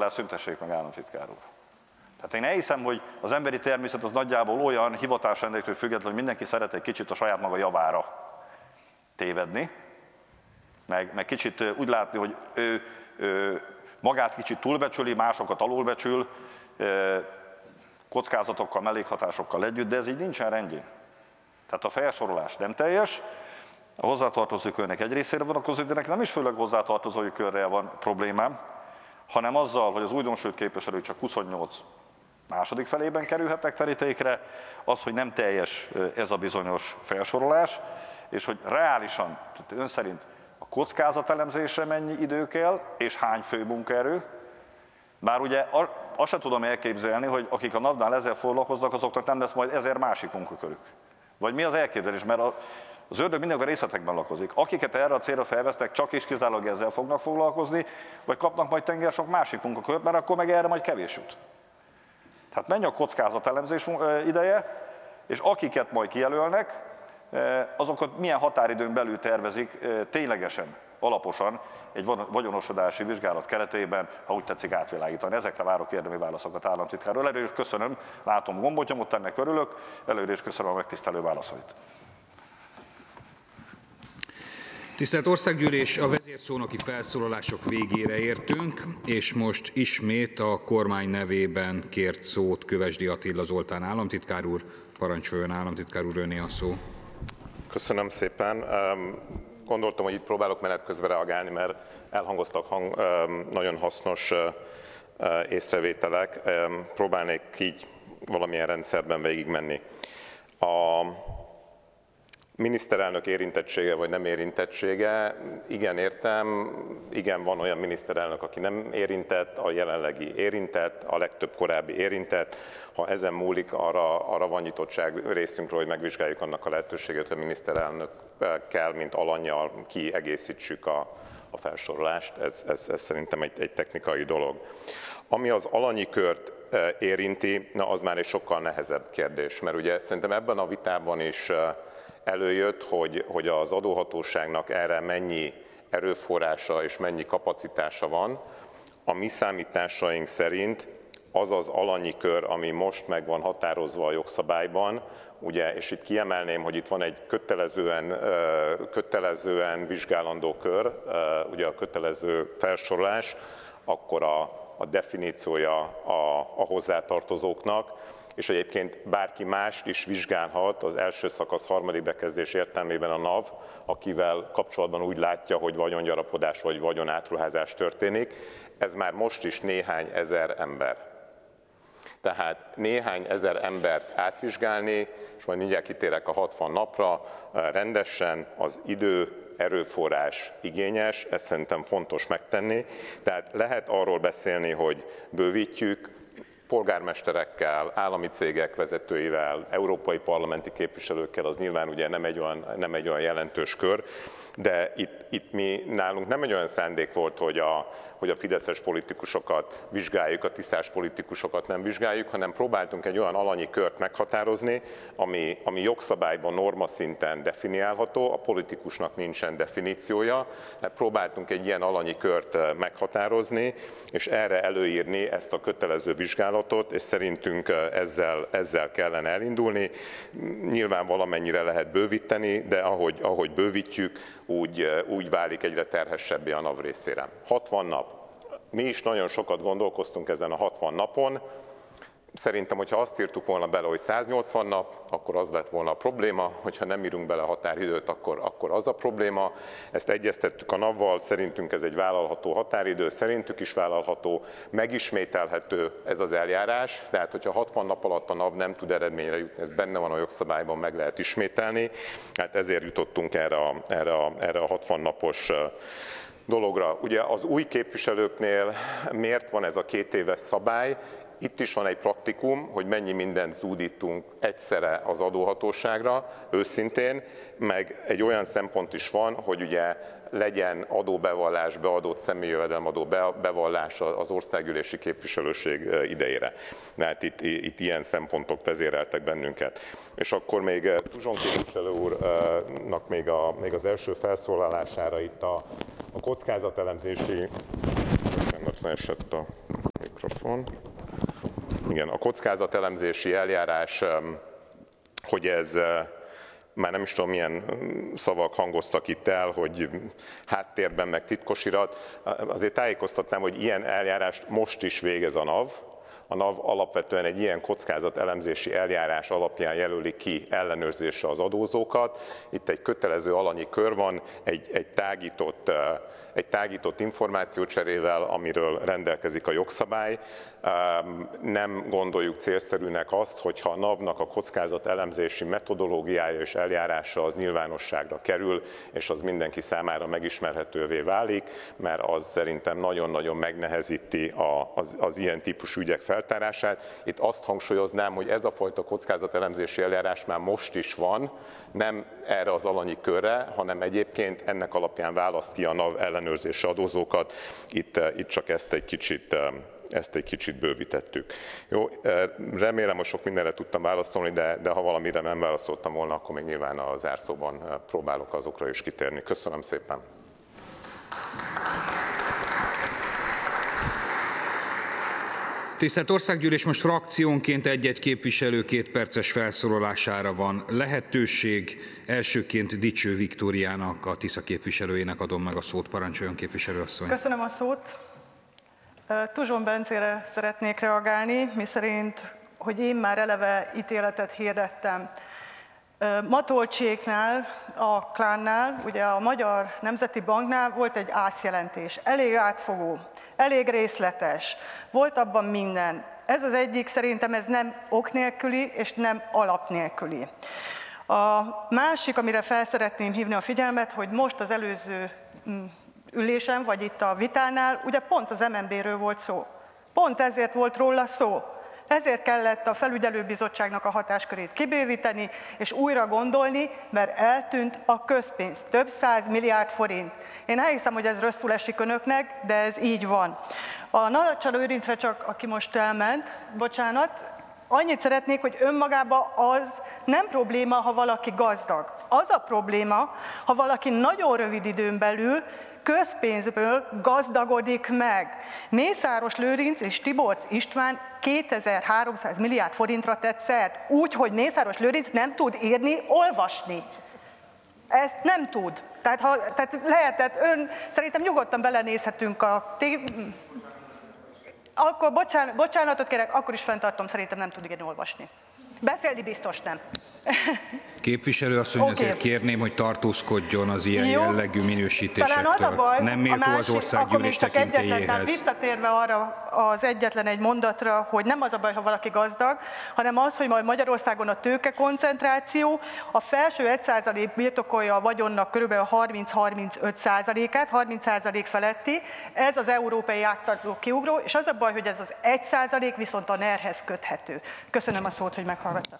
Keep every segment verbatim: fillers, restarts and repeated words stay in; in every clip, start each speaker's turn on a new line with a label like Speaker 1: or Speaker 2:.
Speaker 1: zajlás szüntessék meg, államtitkár úr. Tehát én elhiszem, hogy az emberi természet az nagyjából olyan hivatásrendektől függetlenül, hogy mindenki szeret egy kicsit a saját maga javára tévedni, meg, meg kicsit úgy látni, hogy ő, ő magát kicsit túlbecsüli, másokat alulbecsül, kockázatokkal, mellékhatásokkal együtt, de ez így nincsen rendjén. Tehát a felsorolás nem teljes, a hozzátartozó körnek egy részére vonatkozik, de nekem nem is főleg hozzátartozói körrel van problémám, hanem azzal, hogy az újdonsült képviselők csak huszonnyolc második felében kerülhetnek terítékre, az, hogy nem teljes ez a bizonyos felsorolás, és hogy reálisan, ön szerint a kockázatelemzésre mennyi idő kell, és hány fő munkaerő, bár ugye azt sem tudom elképzelni, hogy akik a NAV-nál ezzel foglalkoznak, azoknak nem lesz majd ezer másik munkakörük. Vagy mi az elképzelés? Mert az ördög mindig a részletekben lakozik. Akiket erre a célra felvesztek, csak és kizárólag ezzel fognak foglalkozni, vagy kapnak majd tenger sok másik munkakört, mert akkor meg erre majd kevés jut. Tehát menj a kockázatelemzés ideje, és akiket majd kijelölnek, azokat milyen határidőn belül tervezik ténylegesen, alaposan egy vagyonosodási vizsgálat keretében, ha úgy tetszik, átvilágítani. Ezekre várok érdemi válaszokat, államtitkár úr. Előre is köszönöm, látom gombot nyomott, ennek örülök, előre is köszönöm a megtisztelő válaszait.
Speaker 2: Tisztelt Országgyűlés, a vezérszónoki felszólalások végére értünk, és most ismét a kormány nevében kért szót Kövesdi Attila Zoltán államtitkár úr. Parancsoljon, államtitkár úr, öné a szó.
Speaker 3: Köszönöm szépen. Gondoltam, hogy itt próbálok menet közben reagálni, mert elhangoztak hang, nagyon hasznos észrevételek. Próbálnék így valamilyen rendszerben végigmenni. A miniszterelnök érintettsége vagy nem érintettsége, igen, értem, igen, van olyan miniszterelnök, aki nem érintett, a jelenlegi érintett, a legtöbb korábbi érintett. Ha ezen múlik, arra, arra van nyitottság részünkről, hogy megvizsgáljuk annak a lehetőséget, hogy a miniszterelnökkel, mint alannyal kiegészítsük a, a felsorolást. Ez, ez, ez szerintem egy, egy technikai dolog. Ami az alanyi kört érinti, na az már egy sokkal nehezebb kérdés, mert ugye szerintem ebben a vitában is előjött, hogy, hogy az adóhatóságnak erre mennyi erőforrása és mennyi kapacitása van. A mi számításaink szerint az az alanyi kör, ami most meg van határozva a jogszabályban, ugye, és itt kiemelném, hogy itt van egy kötelezően, kötelezően vizsgálandó kör, ugye a kötelező felsorolás, akkor a, a definíciója a, a hozzátartozóknak, és egyébként bárki más is vizsgálhat az első szakasz harmadik bekezdés értelmében a NAV, akivel kapcsolatban úgy látja, hogy vagyongyarapodás vagy vagyonátruházás történik. Ez már most is néhány ezer ember. Tehát néhány ezer embert átvizsgálni, és majd mindjárt kitérek a hatvan napra, rendesen az idő, erőforrás igényes, ezt szerintem fontos megtenni. Tehát lehet arról beszélni, hogy bővítjük, polgármesterekkel, állami cégek vezetőivel, európai parlamenti képviselőkkel, az nyilván ugye nem egy olyan, nem egy olyan jelentős kör, de itt, itt mi nálunk nem egy olyan szándék volt, hogy a, hogy a fideszes politikusokat vizsgáljuk, a tisztás politikusokat nem vizsgáljuk, hanem próbáltunk egy olyan alanyi kört meghatározni, ami, ami jogszabályban norma szinten definiálható, a politikusnak nincsen definíciója, próbáltunk egy ilyen alanyi kört meghatározni, és erre előírni ezt a kötelező vizsgálatot, és szerintünk ezzel, ezzel kellene elindulni. Nyilván valamennyire lehet bővíteni, de ahogy, ahogy bővítjük, úgy, úgy válik egyre terhessebbé a NAV részére. hatvan nap. Mi is nagyon sokat gondolkoztunk ezen a hatvan napon. Szerintem, hogyha azt írtuk volna bele, hogy száznyolcvan nap, akkor az lett volna a probléma, hogyha nem írunk bele határidőt, akkor, akkor az a probléma. Ezt egyeztettük a NAV-val, szerintünk ez egy vállalható határidő, szerintük is vállalható, megismételhető ez az eljárás, tehát hogyha hatvan nap alatt a NAV nem tud eredményre jutni, ez benne van a jogszabályban, meg lehet ismételni, hát ezért jutottunk erre a, erre a, erre a hatvan napos dologra. Ugye az új képviselőknél miért van ez a két éves szabály? Itt is van egy praktikum, hogy mennyi mindent zúdítunk egyszerre az adóhatóságra, őszintén, meg egy olyan szempont is van, hogy ugye legyen adóbevallás, beadott személyi jövedelemadó bevallás az országgyűlési képviselőség idejére. Tehát itt, itt ilyen szempontok vezéreltek bennünket. És akkor még Tuzson képviselő úrnak még, a, még az első felszólalására itt a, a kockázatelemzési... Bocsánat, leesett a... mikrofon. Igen, a kockázatelemzési eljárás, hogy ez már nem is tudom, milyen szavak hangoztak itt el, hogy háttérben meg titkosirat. Azért tájékoztatnám, hogy ilyen eljárást most is végez a NAV. A NAV alapvetően egy ilyen kockázatelemzési eljárás alapján jelöli ki ellenőrzésre az adózókat. Itt egy kötelező alanyi kör van, egy, egy, tágított, egy tágított információcserével, amiről rendelkezik a jogszabály. Nem gondoljuk célszerűnek azt, hogyha a NAV-nak a kockázatelemzési metodológiája és eljárása az nyilvánosságra kerül, és az mindenki számára megismerhetővé válik, mert az szerintem nagyon-nagyon megnehezíti az, az ilyen típusú ügyek feltárását. Itt azt hangsúlyoznám, hogy ez a fajta kockázatelemzési eljárás már most is van, nem erre az alanyi körre, hanem egyébként ennek alapján választ ki a NAV ellenőrzési adózókat. Itt, itt csak ezt egy kicsit Ezt egy kicsit bővítettük. Jó, remélem, hogy sok mindenre tudtam válaszolni, de, de ha valamire nem válaszoltam volna, akkor még nyilván a zárszóban próbálok azokra is kitérni. Köszönöm szépen!
Speaker 2: Tisztelt Országgyűlés, most frakciónként egy-egy képviselő két perces felszólalására van lehetőség. Elsőként Dicső Viktóriának, a Tisza képviselőjének adom meg a szót. Parancsoljon, képviselőasszony!
Speaker 4: Köszönöm a szót! Tuzson Bencére szeretnék reagálni, miszerint, hogy én már eleve ítéletet hirdettem. Matolcséknál, a Klánnál, ugye a Magyar Nemzeti Banknál volt egy ászjelentés, elég átfogó, elég részletes, volt abban minden. Ez az egyik, szerintem ez nem ok nélküli és nem alap nélküli. A másik, amire fel szeretném hívni a figyelmet, hogy most az előző ülésen, vagy itt a vitánál, ugye pont az em en bé-ről volt szó. Pont ezért volt róla szó. Ezért kellett a felügyelőbizottságnak a hatáskörét kibővíteni, és újra gondolni, mert eltűnt a közpénz, több száz milliárd forint. Én elhiszem, hogy ez rosszul esik önöknek, de ez így van. A Narancsal Lőrincre csak, aki most elment, bocsánat, annyit szeretnék, hogy önmagában az nem probléma, ha valaki gazdag. Az a probléma, ha valaki nagyon rövid időn belül közpénzből gazdagodik meg. Mészáros Lőrinc és Tiborcs István kétezer-háromszáz milliárd forintra tett szert, úgy, hogy Mészáros Lőrinc nem tud írni, olvasni. Ezt nem tud. Tehát, ha, tehát lehetett, ön, szerintem nyugodtan belenézhetünk a... Akkor bocsán, bocsánatot kérek, akkor is fenntartom, szerintem nem tud írni, olvasni. Beszélni biztos nem.
Speaker 2: Képviselő asszony, okay. Azért kérném, hogy tartózkodjon az ilyen
Speaker 4: Jó.
Speaker 2: jellegű minősítésektől.
Speaker 4: Talán az a baj,
Speaker 2: nem méltó
Speaker 4: másik,
Speaker 2: az országgyűlés tekintélyéhez.
Speaker 4: Visszatérve arra az egyetlen egy mondatra, hogy nem az a baj, ha valaki gazdag, hanem az, hogy majd Magyarországon a tőkekoncentráció, a felső egy százalék birtokolja a vagyonnak kb. harminc-harmincöt százalékát, harminc százalék feletti, ez az európai áttartó kiugró, és az a baj, hogy ez az egy százalék viszont a nerhez köthető. Köszönöm a szót, hogy meghallgattak.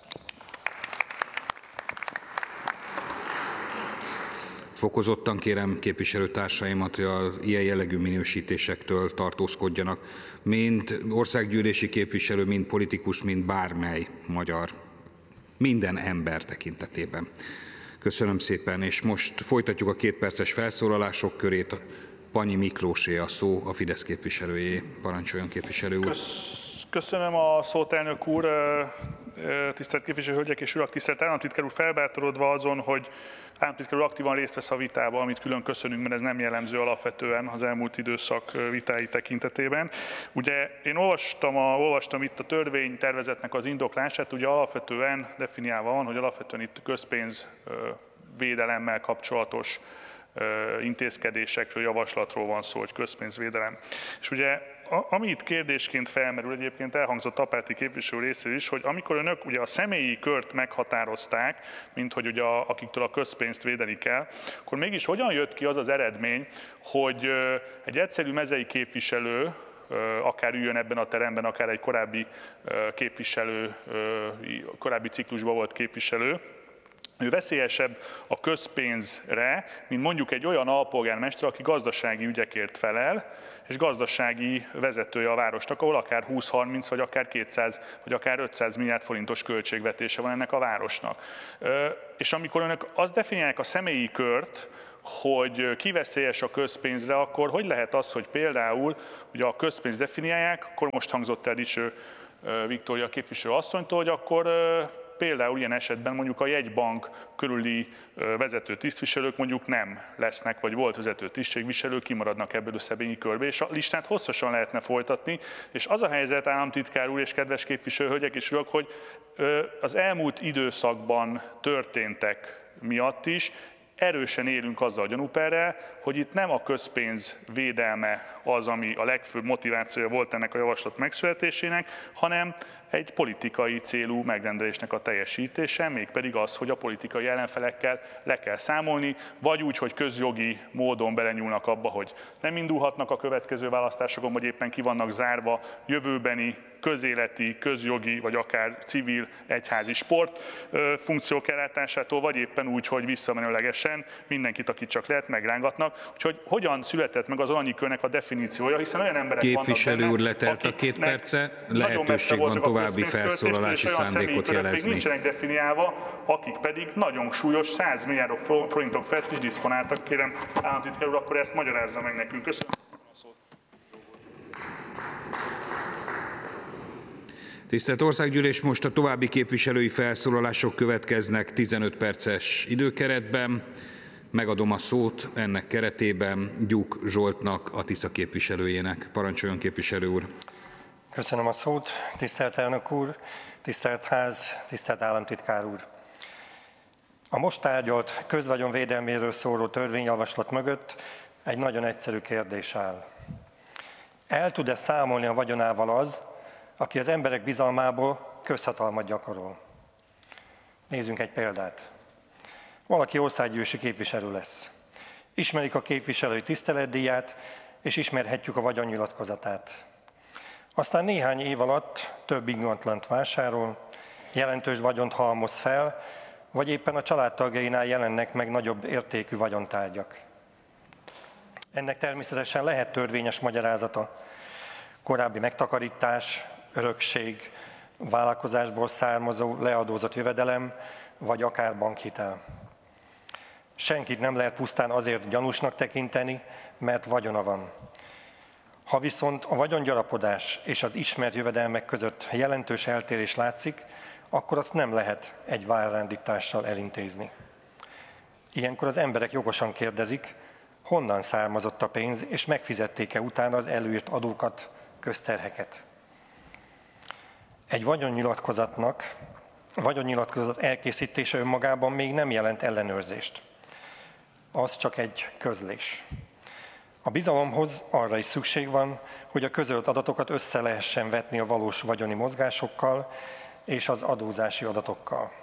Speaker 2: Fokozottan kérem képviselőtársaimat, hogy az ilyen jellegű minősítésektől tartózkodjanak. Mind országgyűlési képviselő, mind politikus, mind bármely magyar, minden ember tekintetében. Köszönöm szépen, és most folytatjuk a kétperces felszólalások körét. Panyi Miklósé a szó, a Fidesz képviselőjé. Parancsoljon, képviselő úr.
Speaker 5: Köszönöm a szót, elnök úr. Tisztelt képviselő hölgyek és urak, tisztelt államtitkár úr, felbátorodva azon, hogy államtitkár úr aktívan részt vesz a vitában, amit külön köszönünk, mert ez nem jellemző alapvetően az elmúlt időszak vitái tekintetében. Ugye én olvastam, a, olvastam itt a törvénytervezetnek az indoklását, ugye alapvetően definiálva van, hogy alapvetően itt közpénz védelemmel kapcsolatos intézkedésekről, javaslatról van szó, hogy közpénzvédelem. És ugye ami itt kérdésként felmerül, egyébként elhangzott Apáti képviselő részéről is, hogy amikor önök ugye a személyi kört meghatározták, mint hogy ugye a, akiktől a közpénzt védeni kell, akkor mégis hogyan jött ki az az eredmény, hogy egy egyszerű mezei képviselő, akár üljön ebben a teremben, akár egy korábbi képviselő, korábbi ciklusban volt képviselő, ő veszélyesebb a közpénzre, mint mondjuk egy olyan alpolgármester, aki gazdasági ügyekért felel, és gazdasági vezetője a városnak, ahol akár húsz-harminc, vagy akár kétszáz, vagy akár ötszáz milliárd forintos költségvetése van ennek a városnak. És amikor önök azt definiálják a személyi kört, hogy kiveszélyes a közpénzre, akkor hogy lehet az, hogy például ugye a közpénzt definiálják, akkor most hangzott el Dicső Viktória képviselő asszonytól, hogy akkor például ilyen esetben mondjuk a jegybank körüli vezető tisztviselők mondjuk nem lesznek, vagy volt vezető tisztségviselők, kimaradnak ebből a Szebényi körből, és a listát hosszasan lehetne folytatni, és az a helyzet, államtitkár úr és kedves képviselő hölgyek és urak, hogy az elmúlt időszakban történtek miatt is erősen élünk azzal a gyanúperrel, hogy itt nem a közpénz védelme az, ami a legfőbb motivációja volt ennek a javaslat megszületésének, hanem egy politikai célú megrendelésnek a teljesítése, mégpedig az, hogy a politikai ellenfelekkel le kell számolni, vagy úgy, hogy közjogi módon belenyúlnak abba, hogy nem indulhatnak a következő választásokon, vagy éppen ki vannak zárva jövőbeni közéleti, közjogi, vagy akár civil, egyházi sport funkciók ellátásától, vagy éppen úgy, hogy visszamenőlegesen mindenkit, akit csak lehet, megrángatnak. Úgyhogy hogyan született meg az alanyi-körnek a definíciója, hiszen olyan emberek
Speaker 2: Képviselő
Speaker 5: vannak
Speaker 2: úr,
Speaker 5: benne,
Speaker 2: letelt a két perce, lehetőség van
Speaker 5: a
Speaker 2: további felszólalási szándékot jelezni.
Speaker 5: Még nincsenek definiálva, akik pedig nagyon súlyos száz milliárd forintok felett is diszponáltak. Kérem, államtitkár úr, akkor ezt magyarázza meg nekünk. Köszönöm a szót.
Speaker 2: Tisztelt Országgyűlés, most a további képviselői felszólalások következnek tizenöt perces időkeretben. Megadom a szót ennek keretében Gyuk Zsoltnak, a Tisza képviselőjének. Parancsoljon, képviselő úr!
Speaker 6: Köszönöm a szót, tisztelt elnök úr, tisztelt ház, tisztelt államtitkár úr! A most tárgyalt közvagyon védelméről szóló törvényjavaslat mögött egy nagyon egyszerű kérdés áll. El tud-e számolni a vagyonával az, aki az emberek bizalmából közhatalmat gyakorol? Nézzünk egy példát. Valaki országgyűlési képviselő lesz. Ismerik a képviselői tiszteletdíját, és ismerhetjük a vagyonnyilatkozatát. Aztán néhány év alatt több ingatlant vásárol, jelentős vagyont halmoz fel, vagy éppen a családtagjainál jelennek meg nagyobb értékű vagyontárgyak. Ennek természetesen lehet törvényes magyarázata. Korábbi megtakarítás, örökség, vállalkozásból származó leadózott jövedelem, vagy akár bankhitel. Senkit nem lehet pusztán azért gyanúsnak tekinteni, mert vagyona van. Ha viszont a vagyongyarapodás és az ismert jövedelmek között jelentős eltérés látszik, akkor azt nem lehet egy vállrendítással elintézni. Ilyenkor az emberek jogosan kérdezik, honnan származott a pénz, és megfizették-e utána az előírt adókat, közterheket. Egy vagyonnyilatkozatnak, vagyonnyilatkozat elkészítése önmagában még nem jelent ellenőrzést. Az csak egy közlés. A bizalomhoz arra is szükség van, hogy a közölt adatokat össze lehessen vetni a valós vagyoni mozgásokkal és az adózási adatokkal.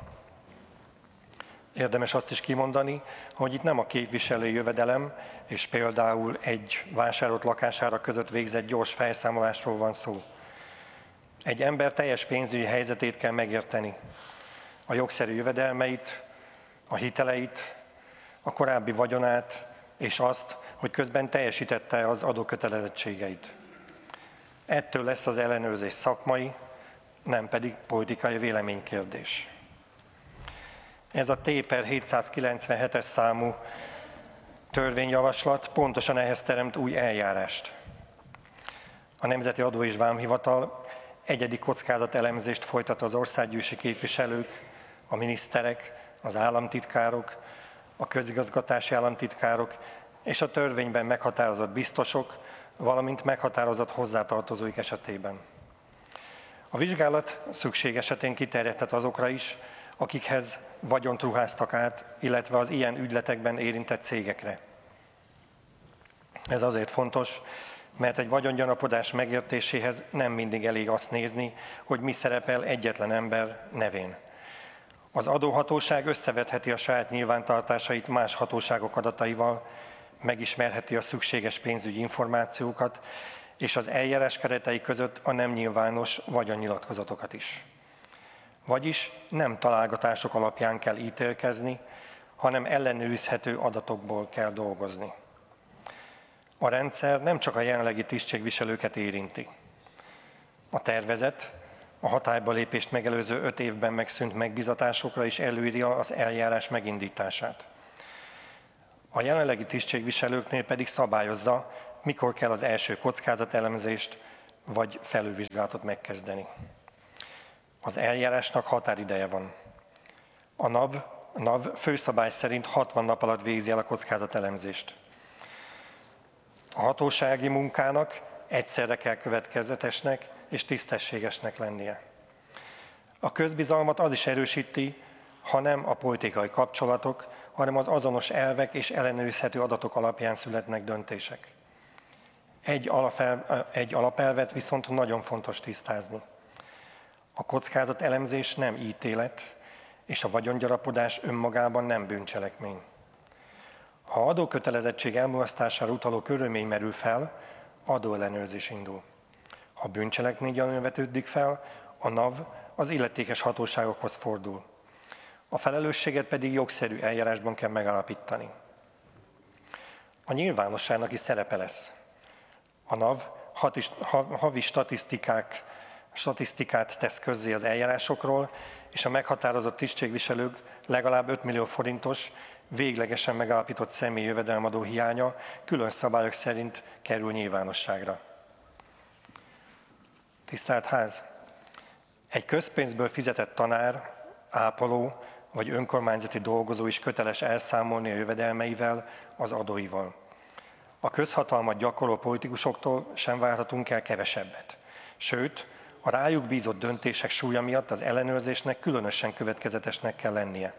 Speaker 6: Érdemes azt is kimondani, hogy itt nem a képviselői jövedelem és például egy vásárolt lakására között végzett gyors felszámolásról van szó. Egy ember teljes pénzügyi helyzetét kell megérteni. A jogszerű jövedelmeit, a hiteleit, a korábbi vagyonát, és azt, hogy közben teljesítette az adókötelezettségeit. Ettől lesz az ellenőrzés szakmai, nem pedig politikai véleménykérdés. Ez a T per hétszázkilencvenhetes számú törvényjavaslat pontosan ehhez teremt új eljárást. A Nemzeti Adó és Vámhivatal egyedi kockázatelemzést folytat az országgyűlési képviselők, a miniszterek, az államtitkárok, a közigazgatási államtitkárok és a törvényben meghatározott biztosok, valamint meghatározott hozzátartozóik esetében. A vizsgálat szükség esetén kiterjedhet azokra is, akikhez vagyont ruháztak át, illetve az ilyen ügyletekben érintett cégekre. Ez azért fontos, mert egy vagyongyarapodás megértéséhez nem mindig elég azt nézni, hogy mi szerepel egyetlen ember nevén. Az adóhatóság összevetheti a saját nyilvántartásait más hatóságok adataival, megismerheti a szükséges pénzügyi információkat, és az eljárás keretei között a nem nyilvános vagyonnyilatkozatokat is. Vagyis nem találgatások alapján kell ítélkezni, hanem ellenőrizhető adatokból kell dolgozni. A rendszer nem csak a jelenlegi tisztségviselőket érinti. A tervezet a hatályba lépést megelőző öt évben megszűnt megbízatásokra is előírja az eljárás megindítását. A jelenlegi tisztségviselőknél pedig szabályozza, mikor kell az első kockázatelemzést vagy felülvizsgálatot megkezdeni. Az eljárásnak határideje van. A NAV, a NAV főszabály szerint hatvan nap alatt végzi el a kockázatelemzést. A hatósági munkának egyszerre kell következetesnek és tisztességesnek lennie. A közbizalmat az is erősíti, ha nem a politikai kapcsolatok, hanem az azonos elvek és ellenőrizhető adatok alapján születnek döntések. Egy, alapelv, egy alapelvet viszont nagyon fontos tisztázni. A kockázatelemzés nem ítélet, és a vagyongyarapodás önmagában nem bűncselekmény. Ha adókötelezettség elmulasztására utaló körülmény merül fel, adóellenőrzés indul. Ha bűncselekmény gyanúja vetődik fel, a NAV az illetékes hatóságokhoz fordul. A felelősséget pedig jogszerű eljárásban kell megállapítani. A nyilvánosságnak is szerepe lesz. A NAV havi statisztikák, statisztikát tesz közzé az eljárásokról, és a meghatározott tisztségviselők legalább öt millió forintos, véglegesen megállapított személyi jövedelmadó hiánya külön szabályok szerint kerül nyilvánosságra. Tisztelt Ház! Egy közpénzből fizetett tanár, ápoló vagy önkormányzati dolgozó is köteles elszámolni a jövedelmeivel, az adóival. A közhatalmat gyakorló politikusoktól sem várhatunk el kevesebbet. Sőt, a rájuk bízott döntések súlya miatt az ellenőrzésnek különösen következetesnek kell lennie.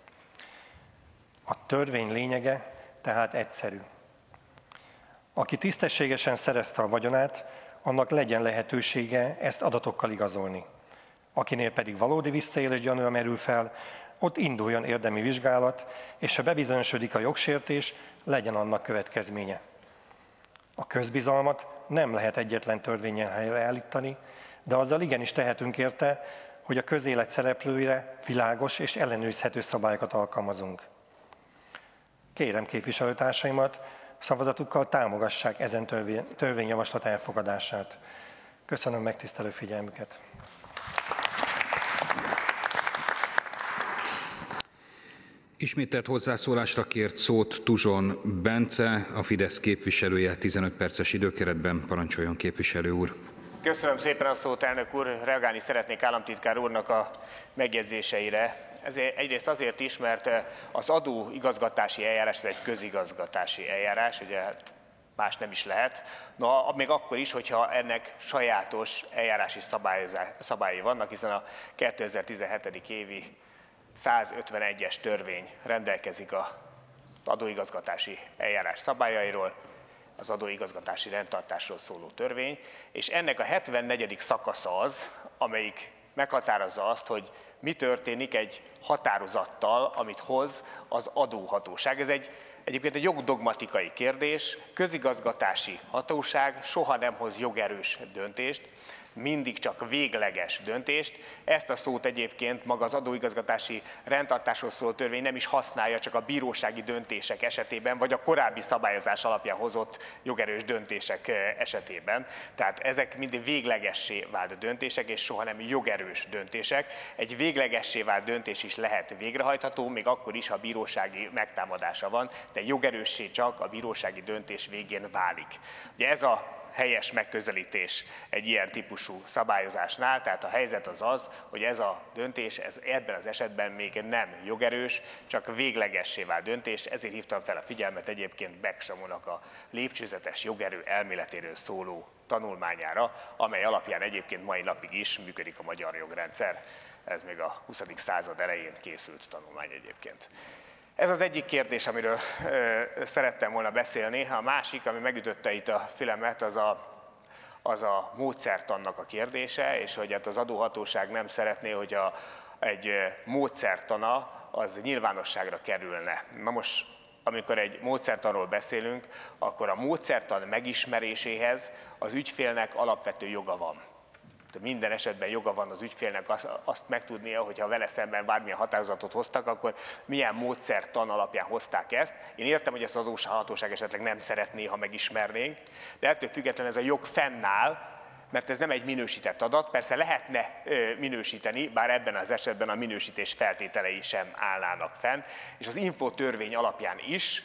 Speaker 6: A törvény lényege tehát egyszerű. Aki tisztességesen szerezte a vagyonát, annak legyen lehetősége ezt adatokkal igazolni. Akinél pedig valódi visszaélés gyanúja merül fel, ott induljon érdemi vizsgálat, és ha bebizonyosodik a jogsértés, legyen annak következménye. A közbizalmat nem lehet egyetlen törvénnyel helyreállítani, de azzal igenis tehetünk érte, hogy a közélet szereplőire világos és ellenőrizhető szabályokat alkalmazunk. Kérem képviselőtársaimat, szavazatukkal támogassák ezen törvény, törvényjavaslat elfogadását. Köszönöm megtisztelő figyelmüket.
Speaker 2: Ismételt hozzászólásra kért szót Tuzson Bence, a Fidesz képviselője, tizenöt perces időkeretben. Parancsoljon, képviselő úr!
Speaker 7: Köszönöm szépen a szót, elnök úr! Reagálni szeretnék államtitkár úrnak a megjegyzéseire. Ezért egyrészt azért is, mert az adóigazgatási eljárás ez egy közigazgatási eljárás, ugye hát más nem is lehet. Na, még akkor is, hogyha ennek sajátos eljárási szabályai vannak, hiszen a kétezer-tizenhetedik évi százötvenegyes törvény rendelkezik az adóigazgatási eljárás szabályairól, az adóigazgatási rendtartásról szóló törvény, és ennek a hetvennegyedik szakasza az, amelyik meghatározza azt, hogy mi történik egy határozattal, amit hoz az adóhatóság. Ez egy, egyébként egy jogdogmatikai kérdés, közigazgatási hatóság soha nem hoz jogerős döntést, mindig csak végleges döntést. Ezt a szót egyébként maga az adóigazgatási rendtartásról szóló törvény nem is használja, csak a bírósági döntések esetében, vagy a korábbi szabályozás alapján hozott jogerős döntések esetében. Tehát ezek mind véglegessé vált döntések, és soha nem jogerős döntések. Egy véglegessé vált döntés is lehet végrehajtható, még akkor is, ha bírósági megtámadása van, de jogerőssé csak a bírósági döntés végén válik. Ugye ez a helyes megközelítés egy ilyen típusú szabályozásnál, tehát a helyzet az az, hogy ez a döntés ez ebben az esetben még nem jogerős, csak véglegessé vált döntés, ezért hívtam fel a figyelmet egyébként Beck Samónak a lépcsőzetes jogerő elméletéről szóló tanulmányára, amely alapján egyébként mai napig is működik a magyar jogrendszer. Ez még a huszadik század elején készült tanulmány egyébként. Ez az egyik kérdés, amiről ö, szerettem volna beszélni. A másik, ami megütötte itt a fülemet, az a, az a módszertannak a kérdése, és hogy hát az adóhatóság nem szeretné, hogy a, egy módszertana az nyilvánosságra kerülne. Na most, amikor egy módszertanról beszélünk, akkor a módszertan megismeréséhez az ügyfélnek alapvető joga van. Minden esetben joga van az ügyfélnek azt megtudnia, hogyha vele szemben bármilyen határozatot hoztak, akkor milyen módszertan alapján hozták ezt. Én értem, hogy ezt az adóhatóság esetleg nem szeretné, ha megismernénk, de ettől függetlenül ez a jog fennáll, mert ez nem egy minősített adat. Persze lehetne minősíteni, bár ebben az esetben a minősítés feltételei sem állnának fenn, és az infotörvény alapján is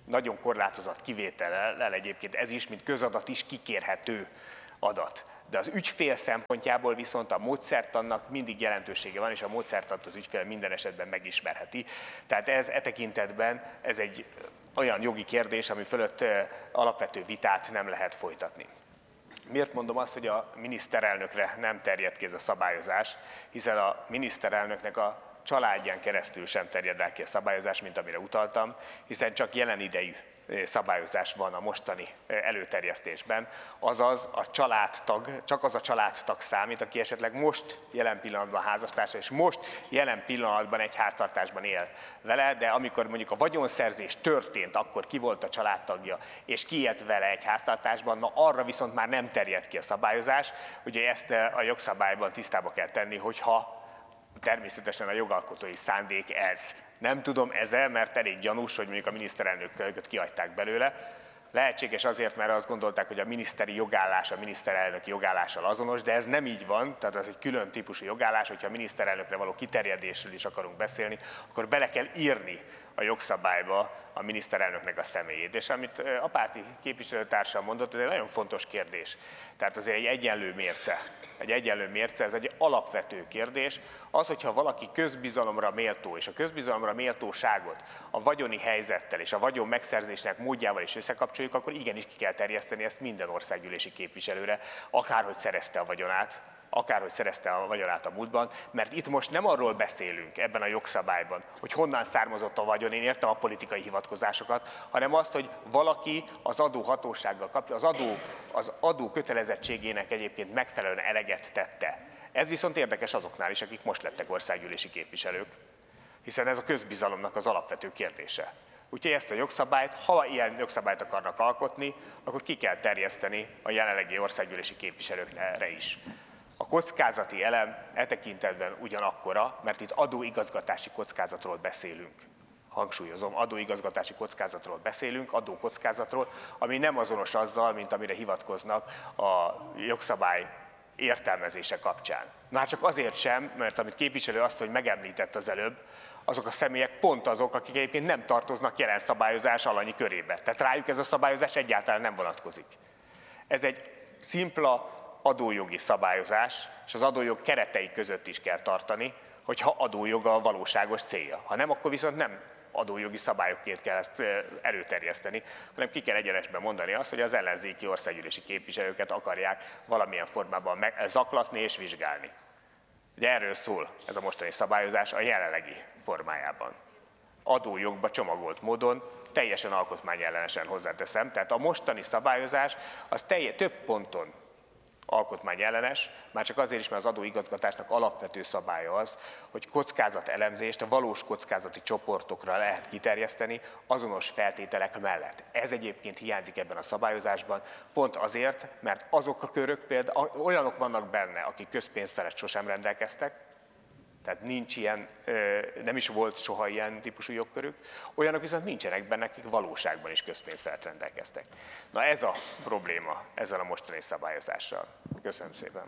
Speaker 7: nagyon korlátozott kivétellel egyébként ez is, mint közadat is kikérhető adat. De az ügyfél szempontjából viszont a módszertannak mindig jelentősége van, és a módszertant az ügyfél minden esetben megismerheti. Tehát ez e tekintetben ez egy olyan jogi kérdés, ami fölött alapvető vitát nem lehet folytatni. Miért mondom azt, hogy a miniszterelnökre nem terjed ki ez a szabályozás, hiszen a miniszterelnöknek a családján keresztül sem terjed rá ki a szabályozás, mint amire utaltam, hiszen csak jelen idejű szabályozás van a mostani előterjesztésben, azaz a családtag, csak az a családtag számít, aki esetleg most jelen pillanatban házastársa, és most jelen pillanatban egy háztartásban él vele, de amikor mondjuk a vagyonszerzés történt, akkor ki volt a családtagja, és ki élt vele egy háztartásban, na arra viszont már nem terjed ki a szabályozás, ugye ezt a jogszabályban tisztába kell tenni, hogyha természetesen a jogalkotói szándék ez. Nem tudom ezzel, mert elég gyanús, hogy mondjuk a miniszterelnököt kihagyták belőle. Lehetséges azért, mert azt gondolták, hogy a miniszteri jogállás a miniszterelnöki jogállással azonos, de ez nem így van, tehát ez egy külön típusú jogállás, hogyha a miniszterelnökre való kiterjedésről is akarunk beszélni, akkor bele kell írni a jogszabályba a miniszterelnöknek a személyét. És amit a párti képviselőtársam mondott, ez egy nagyon fontos kérdés. Tehát azért egy egyenlő mérce. Egy egyenlő mérce, ez egy alapvető kérdés. Az, hogyha valaki közbizalomra méltó, és a közbizalomra méltóságot a vagyoni helyzettel és a vagyon megszerzésnek módjával is összekapcsoljuk, akkor igenis ki kell terjeszteni ezt minden országgyűlési képviselőre, akárhogy szerezte a vagyonát, akárhogy szerezte a vagyonát a múltban, mert itt most nem arról beszélünk ebben a jogszabályban, hogy honnan származott a vagyon, én értem a politikai hivatkozásokat, hanem azt, hogy valaki az adóhatósággal kapcsolatban, az adó, az adó kötelezettségének egyébként megfelelően eleget tette. Ez viszont érdekes azoknál is, akik most lettek országgyűlési képviselők, hiszen ez a közbizalomnak az alapvető kérdése. Úgyhogy ezt a jogszabályt, ha ilyen jogszabályt akarnak alkotni, akkor ki kell terjeszteni a jelenlegi országgyűlési képviselőkre is. A kockázati elem e tekintetben ugyanakkora, mert itt adóigazgatási kockázatról beszélünk. Hangsúlyozom, adóigazgatási kockázatról beszélünk, adókockázatról, ami nem azonos azzal, mint amire hivatkoznak a jogszabály értelmezése kapcsán. Már csak azért sem, mert amit képviselő azt, hogy megemlített az előbb, azok a személyek pont azok, akik egyébként nem tartoznak jelen szabályozás alanyi körébe. Tehát rájuk ez a szabályozás egyáltalán nem vonatkozik. Ez egy szimpla adójogi szabályozás, és az adójog keretei között is kell tartani, hogyha adójog a valóságos célja. Ha nem, akkor viszont nem adójogi szabályokként kell ezt előterjeszteni, hanem ki kell egyenesben mondani azt, hogy az ellenzéki országgyűlési képviselőket akarják valamilyen formában zaklatni és vizsgálni. Ugye erről szól ez a mostani szabályozás a jelenlegi formájában. Adójogba csomagolt módon, teljesen alkotmányellenesen hozzáteszem, tehát a mostani szabályozás az telje, több ponton alkotmányellenes, már csak azért is, mert az adóigazgatásnak alapvető szabálya az, hogy kockázatelemzést a valós kockázati csoportokra lehet kiterjeszteni azonos feltételek mellett. Ez egyébként hiányzik ebben a szabályozásban, pont azért, mert azok a körök például olyanok vannak benne, akik közpénz felett sosem rendelkeztek, tehát nincs ilyen, nem is volt soha ilyen típusú jogkörük, olyanok viszont nincsenek benne, akik valóságban is közpénz felett rendelkeztek. Na ez a probléma ezzel a mostani szabályozással. Köszönöm szépen.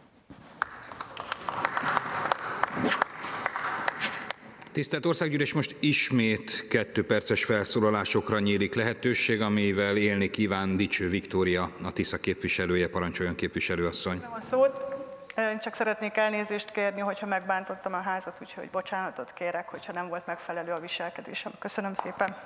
Speaker 2: Tisztelt Országgyűlés, most ismét kettő perces felszólalásokra nyílik lehetőség, amivel élni kíván Dicső Viktória, a Tisza képviselője. Parancsoljon, képviselőasszony.
Speaker 4: Köszönöm a szót. Én csak szeretnék elnézést kérni, hogyha megbántottam a házat, úgyhogy bocsánatot kérek, hogyha nem volt megfelelő a viselkedésem. Köszönöm szépen.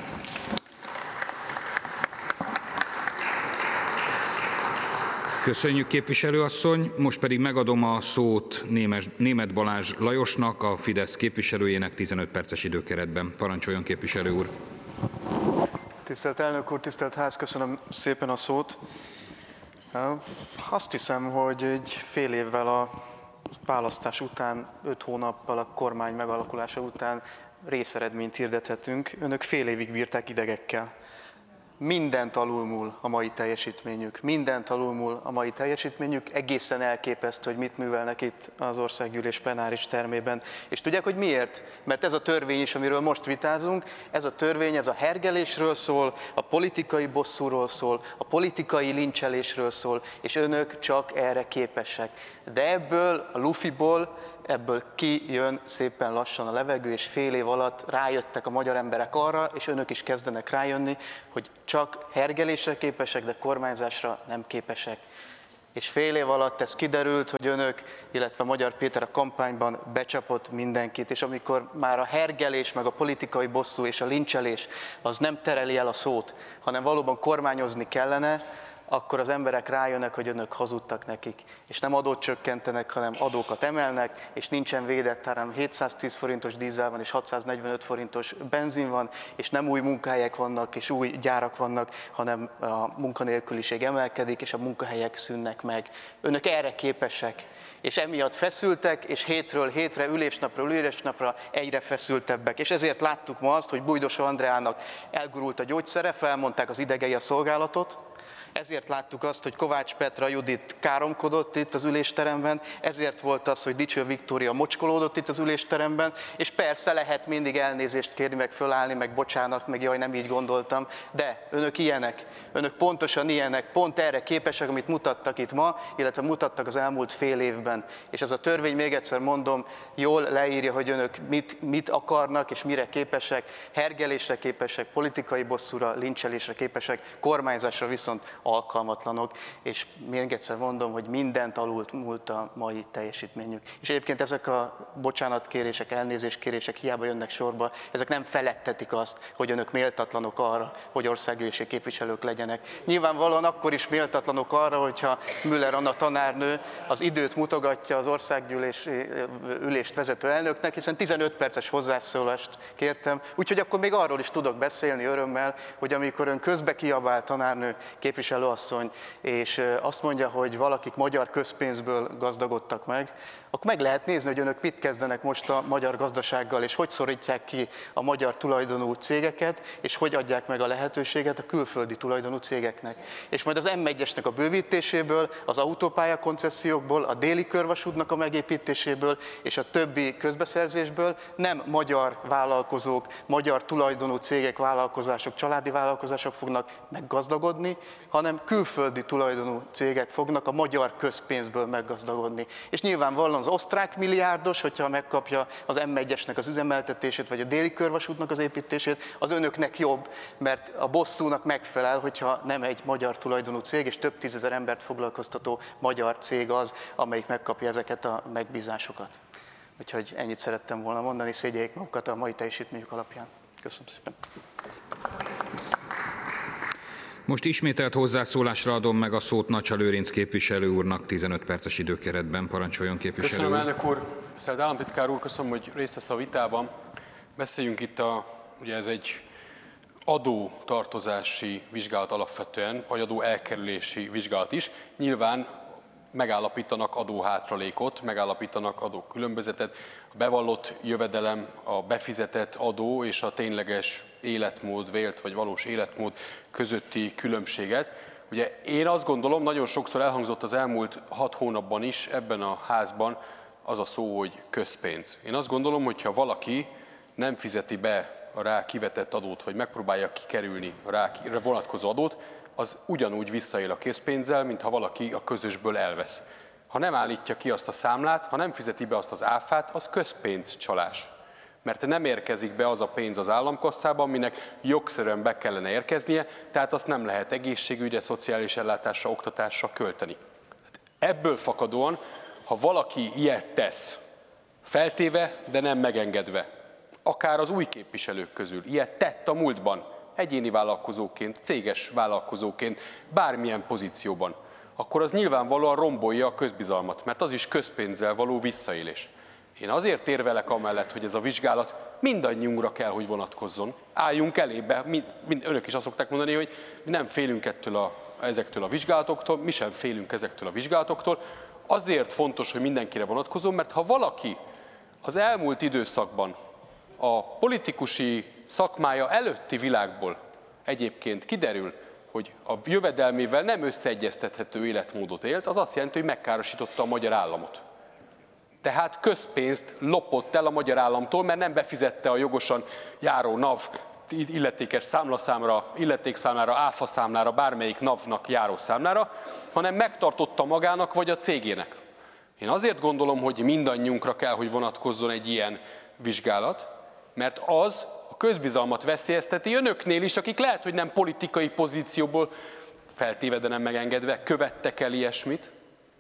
Speaker 2: Köszönjük, képviselőasszony. Most pedig megadom a szót Németh Balázs Lajosnak, a Fidesz képviselőjének tizenöt perces időkeretben. Parancsoljon, képviselő úr.
Speaker 8: Tisztelt elnök úr, tisztelt ház, köszönöm szépen a szót. Azt hiszem, hogy egy fél évvel a választás után, öt hónappal a kormány megalakulása után részeredményt hirdethetünk. Önök fél évig bírták idegekkel mindent alulmúl a mai teljesítményük, mindent alulmúl a mai teljesítményük, egészen elképesztő, hogy mit művelnek itt az Országgyűlés plenáris termében. És tudják, hogy miért? Mert ez a törvény is, amiről most vitázunk, ez a törvény, ez a hergelésről szól, a politikai bosszúról szól, a politikai lincselésről szól, és önök csak erre képesek. De ebből a lufiból, ebből kijön szépen lassan a levegő, és fél év alatt rájöttek a magyar emberek arra, és önök is kezdenek rájönni, hogy csak hergelésre képesek, de kormányzásra nem képesek. És fél év alatt ez kiderült, hogy önök, illetve Magyar Péter a kampányban becsapott mindenkit, és amikor már a hergelés, meg a politikai bosszú és a lincselés az nem tereli el a szót, hanem valóban kormányozni kellene, akkor az emberek rájönnek, hogy önök hazudtak nekik, és nem adót csökkentenek, hanem adókat emelnek, és nincsen védett áram, hétszáztíz forintos dízel van, és hatszáznegyvenöt forintos benzin van, és nem új munkahelyek vannak, és új gyárak vannak, hanem a munkanélküliség emelkedik, és a munkahelyek szűnnek meg. Önök erre képesek, és emiatt feszültek, és hétről hétre, ülésnapról ülésnapra egyre feszültebbek. És ezért láttuk ma azt, hogy Bújdos Andreának elgurult a gyógyszere, felmondták az idegei a szolgálatot. Ezért láttuk azt, hogy Kovács Petra Judit káromkodott itt az ülésteremben, ezért volt az, hogy Dicső Viktória mocskolódott itt az ülésteremben, és persze lehet mindig elnézést kérni, meg fölállni, meg bocsánat, meg jaj, nem így gondoltam, de önök ilyenek, önök pontosan ilyenek, pont erre képesek, amit mutattak itt ma, illetve mutattak az elmúlt fél évben. És ez a törvény, még egyszer mondom, jól leírja, hogy önök mit, mit akarnak, és mire képesek, hergelésre képesek, politikai bosszúra, lincselésre képesek, kormányzásra viszont alkalmatlanok, és még egyszer mondom, hogy mindent alult múlt a mai teljesítményük. És egyébként ezek a bocsánatkérések, elnézéskérések hiába jönnek sorba, ezek nem feledtetik azt, hogy önök méltatlanok arra, hogy országgyűlési képviselők legyenek. Nyilvánvalóan akkor is méltatlanok arra, hogyha Müller Anna tanárnő az időt mutogatja az országgyűlési ülést vezető elnöknek, hiszen tizenöt perces hozzászólást kértem, úgyhogy akkor még arról is tudok beszélni örömmel, hogy amikor ön közbe kiabál tanárnő képviselőasszony, és azt mondja, hogy valakik magyar közpénzből gazdagodtak meg, akkor meg lehet nézni, hogy önök mit kezdenek most a magyar gazdasággal, és hogy szorítják ki a magyar tulajdonú cégeket, és hogy adják meg a lehetőséget a külföldi tulajdonú cégeknek. És majd az em egyesnek a bővítéséből, az autópálya koncessziókból, a déli körvasútnak a megépítéséből, és a többi közbeszerzésből nem magyar vállalkozók, magyar tulajdonú cégek, vállalkozások, családi vállalkozások fognak meggazdagodni, hanem külföldi tulajdonú cégek fognak a magyar közpénzből meggazdagodni. És nyilvánvalóan az osztrák milliárdos, hogyha megkapja az em egyesnek az üzemeltetését, vagy a déli körvasútnak az építését, az önöknek jobb, mert a bosszúnak megfelel, hogyha nem egy magyar tulajdonú cég, és több tízezer embert foglalkoztató magyar cég az, amelyik megkapja ezeket a megbízásokat. Úgyhogy ennyit szerettem volna mondani, szégyeljék magukat a mai teljesítményük alapján. Köszönöm szépen.
Speaker 2: Most ismételt hozzászólásra adom meg a szót Nacsa Lőrinc képviselő úrnak, tizenöt perces időkeretben. Parancsoljon, képviselő úr.
Speaker 9: Köszönöm, elnök úr. Tisztelt államtitkár úr, köszönöm, hogy részt vesz a vitában. Beszéljünk itt a, ugye ez egy adótartozási vizsgálat alapvetően, vagy adó elkerülési vizsgálat is. Nyilván megállapítanak adóhátralékot, megállapítanak adókülönbözetet, a bevallott jövedelem, a befizetett adó és a tényleges életmód, vélt vagy valós életmód közötti különbséget. Ugye én azt gondolom, nagyon sokszor elhangzott az elmúlt hat hónapban is ebben a házban az a szó, hogy közpénz. Én azt gondolom, hogyha valaki nem fizeti be a rá kivetett adót, vagy megpróbálja kikerülni a rá vonatkozó adót, az ugyanúgy visszaél a készpénzzel, mintha valaki a közösből elvesz. Ha nem állítja ki azt a számlát, ha nem fizeti be azt az áfát, az közpénzcsalás. Mert nem érkezik be az a pénz az államkasszába, aminek jogszerűen be kellene érkeznie, tehát azt nem lehet egészségügyre, szociális ellátásra, oktatásra költeni. Ebből fakadóan, ha valaki ilyet tesz, feltéve, de nem megengedve, akár az új képviselők közül ilyet tett a múltban, egyéni vállalkozóként, céges vállalkozóként, bármilyen pozícióban, akkor az nyilvánvalóan rombolja a közbizalmat, mert az is közpénzzel való visszaélés. Én azért érvelek amellett, hogy ez a vizsgálat mindannyiunkra kell, hogy vonatkozzon. Álljunk elébe, mind, mind, önök is azt szokták mondani, hogy mi nem félünk ettől a, ezektől a vizsgálatoktól, mi sem félünk ezektől a vizsgálatoktól. Azért fontos, hogy mindenkire vonatkozzon, mert ha valaki az elmúlt időszakban a politikusi szakmája előtti világból egyébként kiderül, hogy a jövedelmével nem összeegyeztethető életmódot élt, az azt jelenti, hogy megkárosította a magyar államot. Tehát közpénzt lopott el a magyar államtól, mert nem befizette a jogosan járó NAV illetékes számlaszámra, illetékszámlára, áfa számlára, bármelyik NAV-nak járó számlára, hanem megtartotta magának vagy a cégének. Én azért gondolom, hogy mindannyiunkra kell, hogy vonatkozzon egy ilyen vizsgálat, mert az a közbizalmat veszélyezteti önöknél is, akik lehet, hogy nem politikai pozícióból, feltéve, de nem megengedve, követtek el ilyesmit,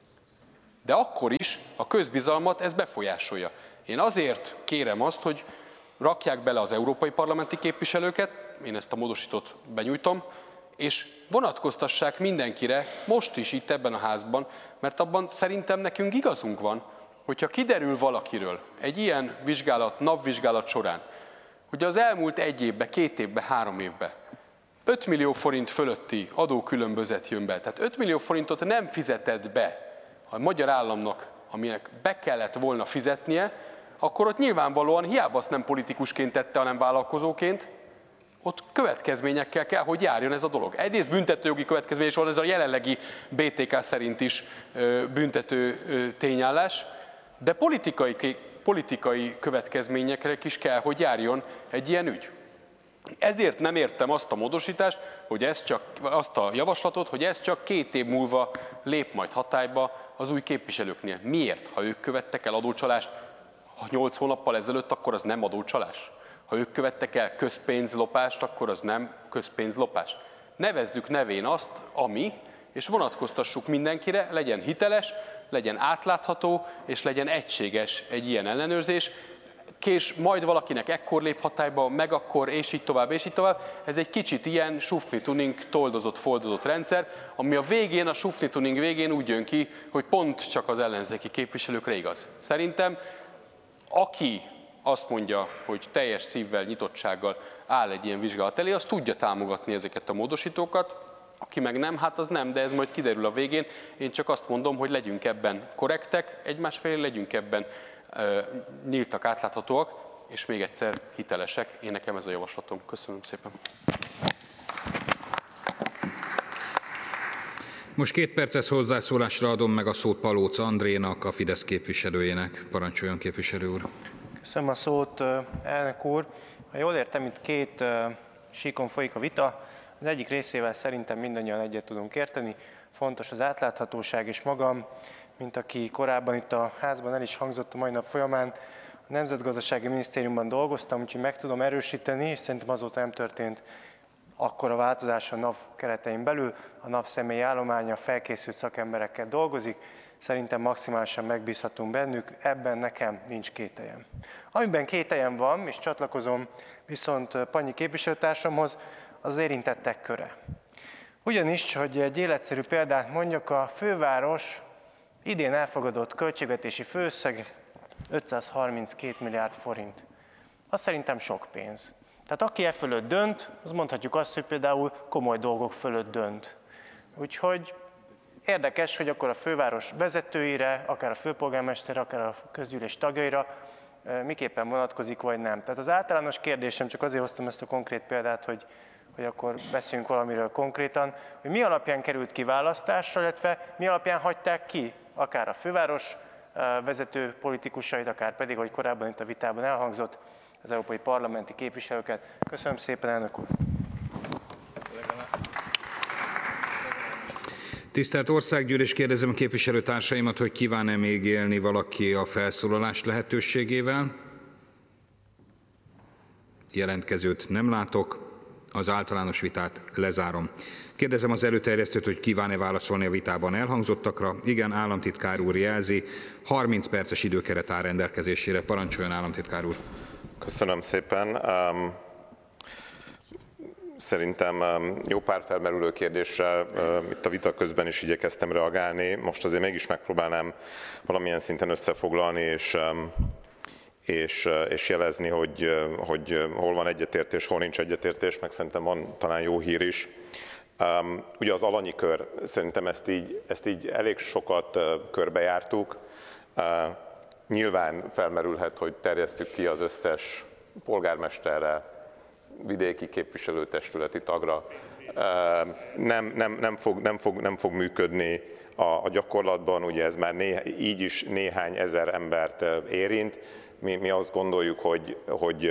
Speaker 9: de akkor is a közbizalmat ez befolyásolja. Én azért kérem azt, hogy rakják bele az európai parlamenti képviselőket, én ezt a módosítót benyújtom, és vonatkoztassák mindenkire, most is itt ebben a házban, mert abban szerintem nekünk igazunk van, hogyha kiderül valakiről egy ilyen vizsgálat, napvizsgálat során, hogy az elmúlt egy évben, két évben, három évben öt millió forint fölötti adókülönbözet jön be, tehát öt millió forintot nem fizetett be a magyar államnak, aminek be kellett volna fizetnie, akkor ott nyilvánvalóan hiába azt nem politikusként tette, hanem vállalkozóként, ott következményekkel kell, hogy járjon ez a dolog. Egyrészt büntetőjogi következmény, és van ez a jelenlegi bé té ká szerint is büntető tényállás, de politikai, politikai következményekre is kell, hogy járjon egy ilyen ügy. Ezért nem értem azt a módosítást, hogy ez csak, azt a javaslatot, hogy ez csak két év múlva lép majd hatályba az új képviselőknél. Miért? Ha ők követtek el adócsalást nyolc hónappal ezelőtt, akkor az nem adócsalás. Ha ők követtek el közpénzlopást, akkor az nem közpénzlopás. Nevezzük nevén azt, ami, és vonatkoztassuk mindenkire, legyen hiteles, legyen átlátható, és legyen egységes egy ilyen ellenőrzés, és majd valakinek ekkor lép hatályba, meg akkor, és így tovább, és így tovább. Ez egy kicsit ilyen sufni-tuning, toldozott, foldozott rendszer, ami a végén, a sufni-tuning végén úgy jön ki, hogy pont csak az ellenzéki képviselőkre igaz. Szerintem, aki azt mondja, hogy teljes szívvel, nyitottsággal áll egy ilyen vizsgálat elé, az tudja támogatni ezeket a módosítókat, aki meg nem, hát az nem, de ez majd kiderül a végén. Én csak azt mondom, hogy legyünk ebben korrektek, egymás felé legyünk ebben uh, nyíltak, átláthatóak, és még egyszer hitelesek. Én nekem ez a javaslatom. Köszönöm szépen.
Speaker 2: Most két perces hozzászólásra adom meg a szót Palóc Andrénak, a Fidesz képviselőjének. Parancsoljon, képviselő úr.
Speaker 10: Köszönöm a szót, elnök úr. Ha jól értem, itt két síkon folyik a vita. Az egyik részével szerintem mindannyian egyet tudunk érteni. Fontos az átláthatóság, és magam, mint aki korábban itt a házban el is hangzott a mai nap folyamán, a Nemzetgazdasági Minisztériumban dolgoztam, úgyhogy meg tudom erősíteni, és szerintem azóta nem történt akkora változás a NAV keretein belül. A NAV személyi állománya felkészült szakemberekkel dolgozik, szerintem maximálisan megbízhatunk bennük, ebben nekem nincs kételjem. Amiben kételjem van, és csatlakozom viszont Pannyi képviselőtársamhoz, az érintettek köre. Ugyanis, hogy egy életszerű példát mondjak, a főváros idén elfogadott költségvetési főösszeg ötszázharminckét milliárd forint. Az szerintem sok pénz. Tehát aki e fölött dönt, az mondhatjuk azt, hogy például komoly dolgok fölött dönt. Úgyhogy érdekes, hogy akkor a főváros vezetőire, akár a főpolgármester, akár a közgyűlés tagjaira miképpen vonatkozik, vagy nem. Tehát az általános kérdésem, csak azért hoztam ezt a konkrét példát, hogy, hogy akkor beszéljünk valamiről konkrétan, hogy mi alapján került ki választásra, illetve mi alapján hagyták ki akár a főváros vezető politikusait, akár pedig, hogy korábban itt a vitában elhangzott, az európai parlamenti képviselőket. Köszönöm szépen, elnök úr!
Speaker 2: Tisztelt Országgyűlés, kérdezem a képviselőtársaimat, hogy kíván-e még élni valaki a felszólalás lehetőségével. Jelentkezőt nem látok, az általános vitát lezárom. Kérdezem az előterjesztőt, hogy kíván-e válaszolni a vitában elhangzottakra. Igen, államtitkár úr jelzi, harminc perces időkeret áll rendelkezésére. Parancsoljon, államtitkár úr!
Speaker 3: Köszönöm szépen. Szerintem jó pár felmerülő kérdésre itt a vita közben is igyekeztem reagálni. Most azért mégis megpróbálnám valamilyen szinten összefoglalni és, és, és jelezni, hogy, hogy hol van egyetértés, hol nincs egyetértés, meg szerintem van talán jó hír is. Ugye az alanyi kör, szerintem ezt így, ezt így elég sokat körbejártuk. Nyilván felmerülhet, hogy terjesztjük ki az összes polgármesterre, vidéki képviselőtestületi tagra nem, nem, nem, fog, nem, fog, nem fog működni a, a gyakorlatban, ugye ez már néha, így is néhány ezer embert érint. Mi, mi azt gondoljuk, hogy, hogy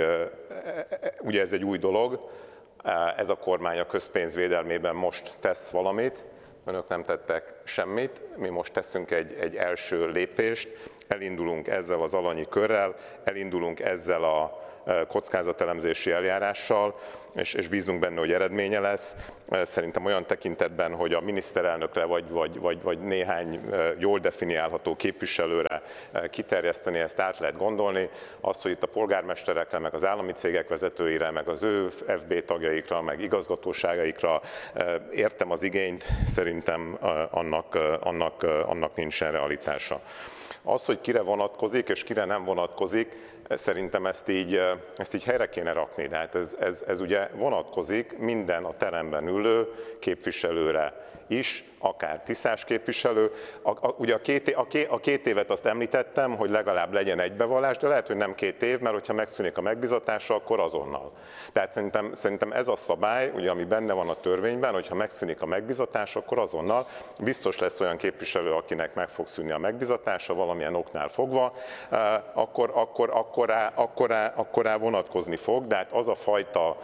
Speaker 3: ugye ez egy új dolog, ez a kormány a közpénz védelmében most tesz valamit, önök nem tettek semmit, mi most teszünk egy, egy első lépést, elindulunk ezzel az alanyi körrel, elindulunk ezzel a kockázatelemzési eljárással, és, és bízunk benne, hogy eredménye lesz. Szerintem olyan tekintetben, hogy a miniszterelnökre vagy, vagy, vagy, vagy néhány jól definiálható képviselőre kiterjeszteni, ezt át lehet gondolni. Azt, hogy itt a polgármesterekre, meg az állami cégek vezetőire, meg az ő ef bé tagjaikra, meg igazgatóságaikra értem az igényt, szerintem annak, annak, annak nincsen realitása. Az, hogy kire vonatkozik és kire nem vonatkozik, szerintem ezt így, ezt így helyre kéne rakni. Tehát ez, ez, ez ugye vonatkozik minden a teremben ülő képviselőre is, akár tisztás képviselő. A, a, ugye a két, a, két, a két évet azt említettem, hogy legalább legyen egy bevallás, de lehet, hogy nem két év, mert hogyha megszűnik a megbizatása, akkor azonnal. Tehát szerintem, szerintem ez a szabály, ugye, ami benne van a törvényben, hogyha megszűnik a megbizatása, akkor azonnal biztos lesz olyan képviselő, akinek meg fog szűnni a megbizatása valamilyen oknál fogva, akkor, akkor, akkor, rá, akkor, rá, akkor rá vonatkozni fog, de hát az a fajta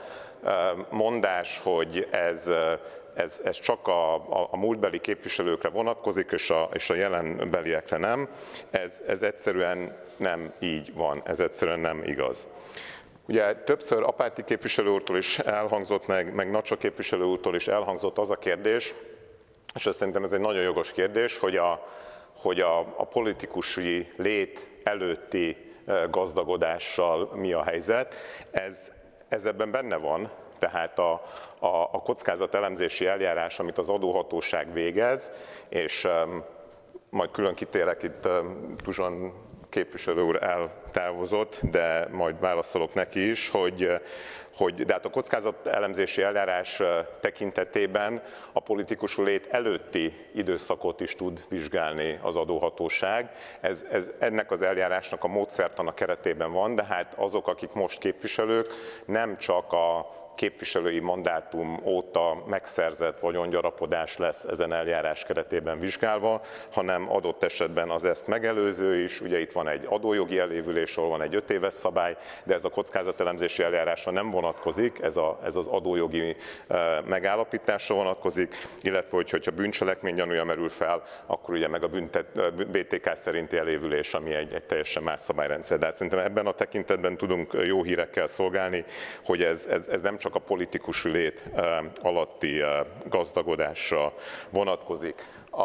Speaker 3: mondás, hogy ez Ez, ez csak a, a, a múltbeli képviselőkre vonatkozik, és a, és a jelenbeliekre nem. Ez, ez egyszerűen nem így van, ez egyszerűen nem igaz. Ugye többször Apáti képviselő úrtól is elhangzott, meg, meg Nacsa képviselő úrtól is elhangzott az a kérdés, és azt szerintem ez egy nagyon jogos kérdés, hogy a, hogy a, a politikusi lét előtti gazdagodással mi a helyzet. Ez, ez ebben benne van. Tehát a, a, a kockázatelemzési eljárás, amit az adóhatóság végez, és um, majd külön kitérek, itt um, Tuzsan képviselő úr eltávozott, de majd válaszolok neki is, hogy, hogy de hát a kockázatelemzési eljárás tekintetében a politikus lét előtti időszakot is tud vizsgálni az adóhatóság. Ez, ez ennek az eljárásnak a módszertana keretében van, de hát azok, akik most képviselők, nem csak a képviselői mandátum óta megszerzett vagyongyarapodás lesz ezen eljárás keretében vizsgálva, hanem adott esetben az ezt megelőző is, ugye itt van egy adójogi elévülés, ahol van egy öt éves szabály, de ez a kockázatelemzési eljárásra nem vonatkozik, ez, a, ez az adójogi e, megállapításra vonatkozik, illetve hogy, hogyha bűncselekmény gyanúja merül fel, akkor ugye meg a büntet, bé té ká szerinti elévülés, ami egy, egy teljesen más szabályrendszer. De hát szerintem ebben a tekintetben tudunk jó hírekkel szolgálni, hogy ez, ez, ez nem csak a politikus lét alatti gazdagodásra vonatkozik. A,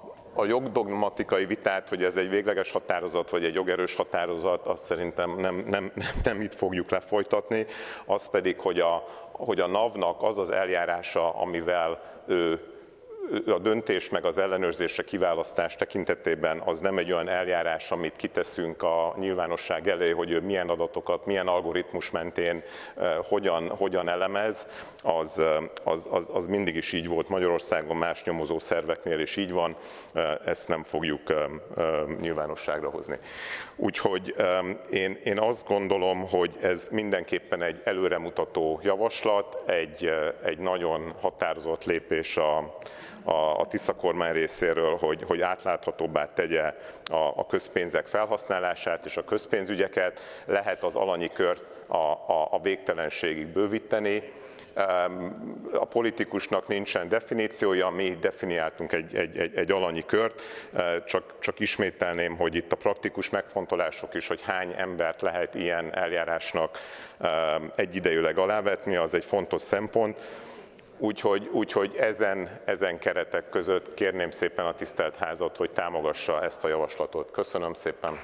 Speaker 3: a jogdogmatikai vitát, hogy ez egy végleges határozat vagy egy jogerős határozat, azt szerintem nem, nem, nem itt fogjuk lefolytatni, az pedig, hogy a, hogy a NAV-nak az az eljárása, amivel ő a döntés meg az ellenőrzésre kiválasztás tekintetében az nem egy olyan eljárás, amit kiteszünk a nyilvánosság elé, hogy ő milyen adatokat, milyen algoritmus mentén hogyan, hogyan elemez, az, az, az, az mindig is így volt Magyarországon, más nyomozó szerveknél is így van, ezt nem fogjuk nyilvánosságra hozni. Úgyhogy én, én azt gondolom, hogy ez mindenképpen egy előremutató javaslat, egy, egy nagyon határozott lépés a a Tisza kormány részéről, hogy, hogy átláthatóbbá tegye a, a közpénzek felhasználását és a közpénzügyeket, lehet az alanyi kört a, a, a végtelenségig bővíteni. A politikusnak nincsen definíciója, mi definiáltunk egy, egy, egy, egy alanyi kört, csak, csak ismételném, hogy itt a praktikus megfontolások is, hogy hány embert lehet ilyen eljárásnak egyidejűleg alávetni, az egy fontos szempont. Úgyhogy, úgyhogy ezen, ezen keretek között kérném szépen a tisztelt házat, hogy támogassa ezt a javaslatot. Köszönöm szépen.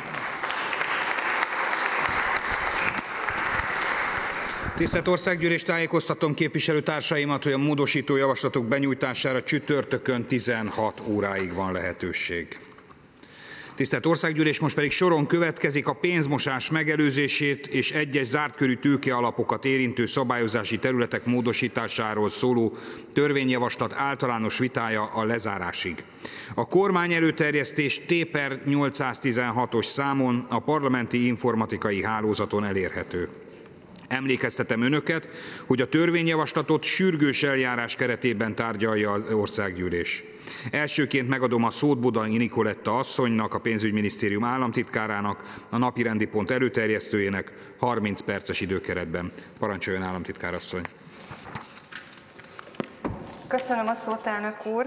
Speaker 2: Tisztelt Országgyűlés, tájékoztatom képviselőtársaimat, hogy a módosító javaslatok benyújtására csütörtökön tizenhat óráig van lehetőség. Tisztelt Országgyűlés, most pedig soron következik a pénzmosás megelőzését és egyes zártkörű tőkealapokat érintő szabályozási területek módosításáról szóló törvényjavaslat általános vitája a lezárásig. A kormány előterjesztés T per nyolcszáztizenhatos számon a parlamenti informatikai hálózaton elérhető. Emlékeztetem önöket, hogy a törvényjavaslatot sürgős eljárás keretében tárgyalja az országgyűlés. Elsőként megadom a szót Budai Nikoletta asszonynak, a pénzügyminisztérium államtitkárának, a napirendi pont előterjesztőjének harminc perces időkeretben. Parancsoljon, államtitkár asszony!
Speaker 11: Köszönöm a szót, elnök úr!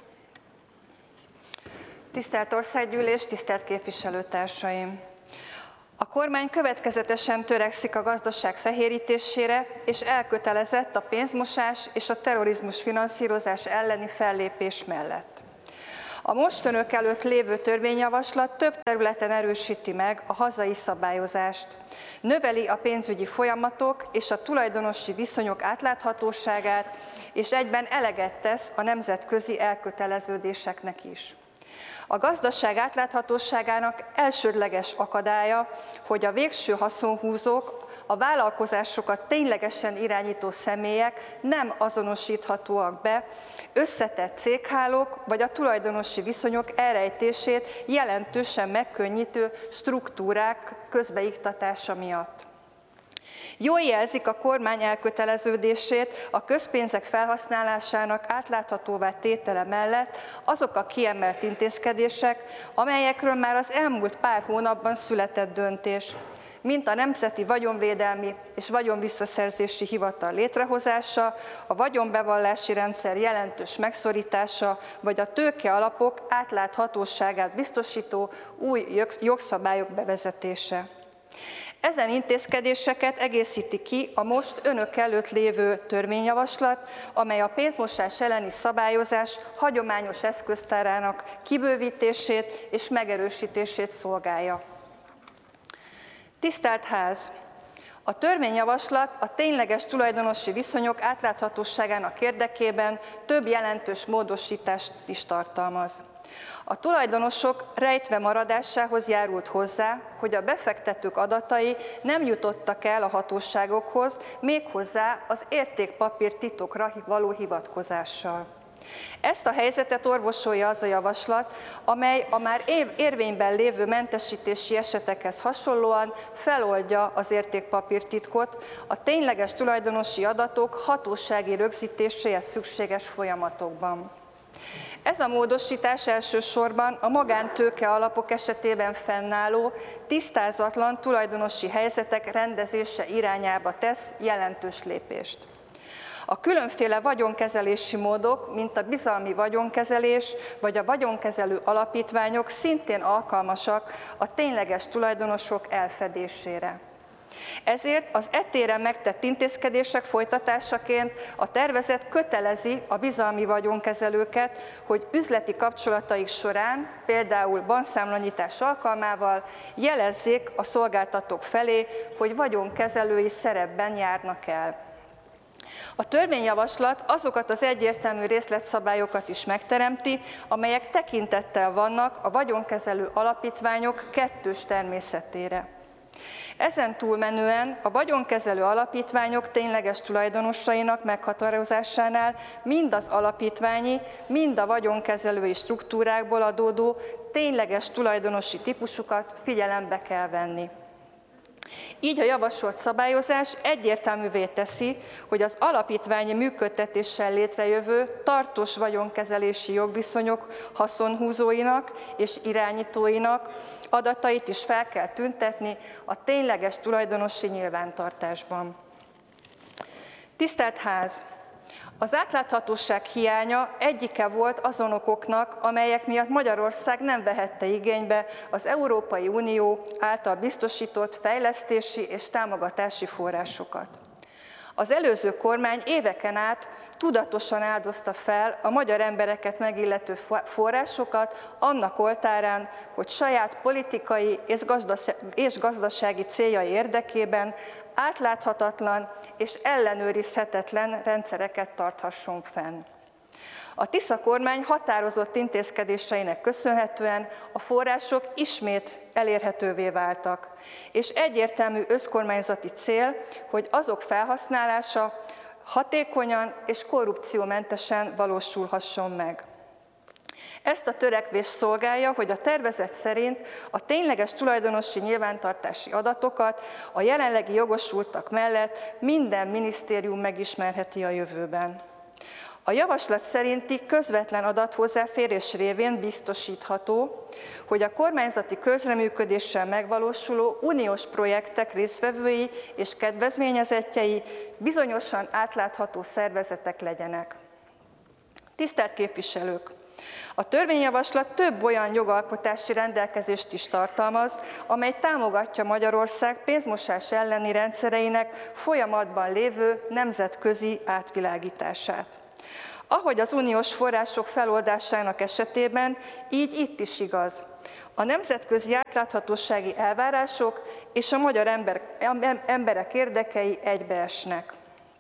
Speaker 11: Tisztelt Országgyűlés, tisztelt képviselőtársaim! A kormány következetesen törekszik a gazdaság fehérítésére, és elkötelezett a pénzmosás és a terrorizmus finanszírozás elleni fellépés mellett. A most önök előtt lévő törvényjavaslat több területen erősíti meg a hazai szabályozást, növeli a pénzügyi folyamatok és a tulajdonosi viszonyok átláthatóságát, és egyben eleget tesz a nemzetközi elköteleződéseknek is. A gazdaság átláthatóságának elsődleges akadálya, hogy a végső haszonhúzók, a vállalkozásokat ténylegesen irányító személyek nem azonosíthatóak be, összetett céghálók vagy a tulajdonosi viszonyok elrejtését jelentősen megkönnyítő struktúrák közbeiktatása miatt. Jól jelzik a kormány elköteleződését a közpénzek felhasználásának átláthatóvá tétele mellett azok a kiemelt intézkedések, amelyekről már az elmúlt pár hónapban született döntés, mint a Nemzeti Vagyonvédelmi és Vagyonvisszaszerzési Hivatal létrehozása, a vagyonbevallási rendszer jelentős megszorítása, vagy a tőkealapok átláthatóságát biztosító új jogszabályok bevezetése. Ezen intézkedéseket egészíti ki a most önök előtt lévő törvényjavaslat, amely a pénzmosás elleni szabályozás hagyományos eszköztárának kibővítését és megerősítését szolgálja. Tisztelt Ház! A törvényjavaslat a tényleges tulajdonosi viszonyok átláthatóságának érdekében több jelentős módosítást is tartalmaz. A tulajdonosok rejtve maradásához járult hozzá, hogy a befektetők adatai nem jutottak el a hatóságokhoz, méghozzá az értékpapír titokra való hivatkozással. Ezt a helyzetet orvosolja az a javaslat, amely a már érvényben lévő mentesítési esetekhez hasonlóan feloldja az értékpapírtitkot a tényleges tulajdonosi adatok hatósági rögzítéséhez szükséges folyamatokban. Ez a módosítás elsősorban a magántőke alapok esetében fennálló, tisztázatlan tulajdonosi helyzetek rendezése irányába tesz jelentős lépést. A különféle vagyonkezelési módok, mint a bizalmi vagyonkezelés vagy a vagyonkezelő alapítványok szintén alkalmasak a tényleges tulajdonosok elfedésére. Ezért az e téren megtett intézkedések folytatásaként a tervezet kötelezi a bizalmi vagyonkezelőket, hogy üzleti kapcsolataik során, például bankszámlanyítás alkalmával jelezzék a szolgáltatók felé, hogy vagyonkezelői szerepben járnak el. A törvényjavaslat azokat az egyértelmű részletszabályokat is megteremti, amelyek tekintettel vannak a vagyonkezelő alapítványok kettős természetére. Ezen túlmenően a vagyonkezelő alapítványok tényleges tulajdonosainak meghatározásánál mind az alapítványi, mind a vagyonkezelői struktúrákból adódó tényleges tulajdonosi típusukat figyelembe kell venni. Így a javasolt szabályozás egyértelművé teszi, hogy az alapítványi működtetéssel létrejövő tartós vagyonkezelési jogviszonyok haszonhúzóinak és irányítóinak adatait is fel kell tüntetni a tényleges tulajdonosi nyilvántartásban. Tisztelt Ház! Az átláthatóság hiánya egyike volt azon okoknak, amelyek miatt Magyarország nem vehette igénybe az Európai Unió által biztosított fejlesztési és támogatási forrásokat. Az előző kormány éveken át tudatosan áldozta fel a magyar embereket megillető forrásokat annak oltárán, hogy saját politikai és gazdasági céljai érdekében átláthatatlan és ellenőrizhetetlen rendszereket tarthasson fenn. A Tisza kormány határozott intézkedéseinek köszönhetően a források ismét elérhetővé váltak, és egyértelmű összkormányzati cél, hogy azok felhasználása hatékonyan és korrupciómentesen valósulhasson meg. Ezt a törekvés szolgálja, hogy a tervezet szerint a tényleges tulajdonosi nyilvántartási adatokat a jelenlegi jogosultak mellett minden minisztérium megismerheti a jövőben. A javaslat szerinti közvetlen adathozzáférés révén biztosítható, hogy a kormányzati közreműködéssel megvalósuló uniós projektek résztvevői és kedvezményezettjei bizonyosan átlátható szervezetek legyenek. Tisztelt képviselők! A törvényjavaslat több olyan jogalkotási rendelkezést is tartalmaz, amely támogatja Magyarország pénzmosás elleni rendszereinek folyamatban lévő nemzetközi átvilágítását. Ahogy az uniós források feloldásának esetében, így itt is igaz. A nemzetközi átláthatósági elvárások és a magyar ember, emberek érdekei egybeesnek.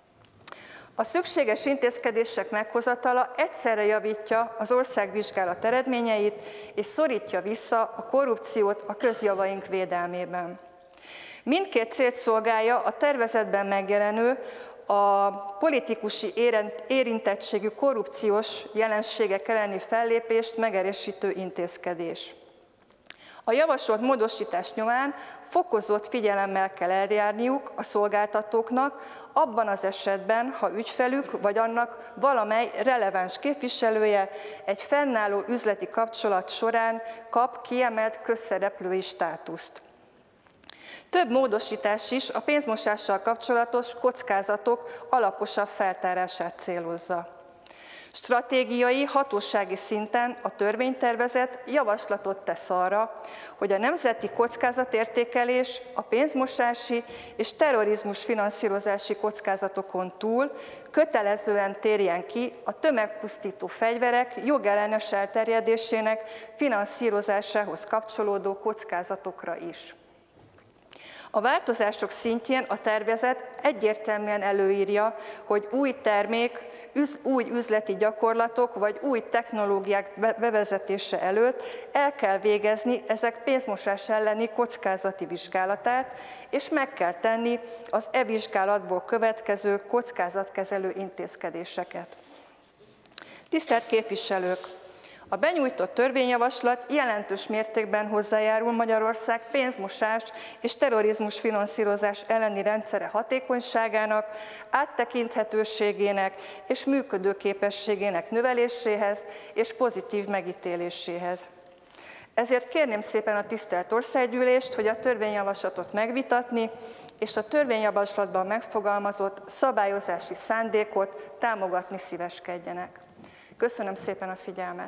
Speaker 11: A szükséges intézkedések meghozatala egyszerre javítja az országvizsgálat eredményeit és szorítja vissza a korrupciót a közjavaink védelmében. Mindkét célt szolgálja a tervezetben megjelenő, a politikusi érintettségű korrupciós jelenségek elleni fellépést megerősítő intézkedés. A javasolt módosítás nyomán fokozott figyelemmel kell eljárniuk a szolgáltatóknak, abban az esetben, ha ügyfelük vagy annak valamely releváns képviselője egy fennálló üzleti kapcsolat során kap kiemelt közszereplői státuszt. Több módosítás is a pénzmosással kapcsolatos kockázatok alaposabb feltárását célozza. Stratégiai, hatósági szinten a törvénytervezet javaslatot tesz arra, hogy a nemzeti kockázatértékelés a pénzmosási és terrorizmus finanszírozási kockázatokon túl kötelezően térjen ki a tömegpusztító fegyverek jogellenes elterjedésének finanszírozásához kapcsolódó kockázatokra is. A változások szintjén a tervezet egyértelműen előírja, hogy új termék, új üzleti gyakorlatok vagy új technológiák bevezetése előtt el kell végezni ezek pénzmosás elleni kockázati vizsgálatát, és meg kell tenni az e-vizsgálatból következő kockázatkezelő intézkedéseket. Tisztelt képviselők! A benyújtott törvényjavaslat jelentős mértékben hozzájárul Magyarország pénzmosás és terrorizmus finanszírozás elleni rendszere hatékonyságának, áttekinthetőségének és működőképességének növeléséhez és pozitív megítéléséhez. Ezért kérném szépen a tisztelt Országgyűlést, hogy a törvényjavaslatot megvitatni, és a törvényjavaslatban megfogalmazott szabályozási szándékot támogatni szíveskedjenek. Köszönöm szépen a figyelmet!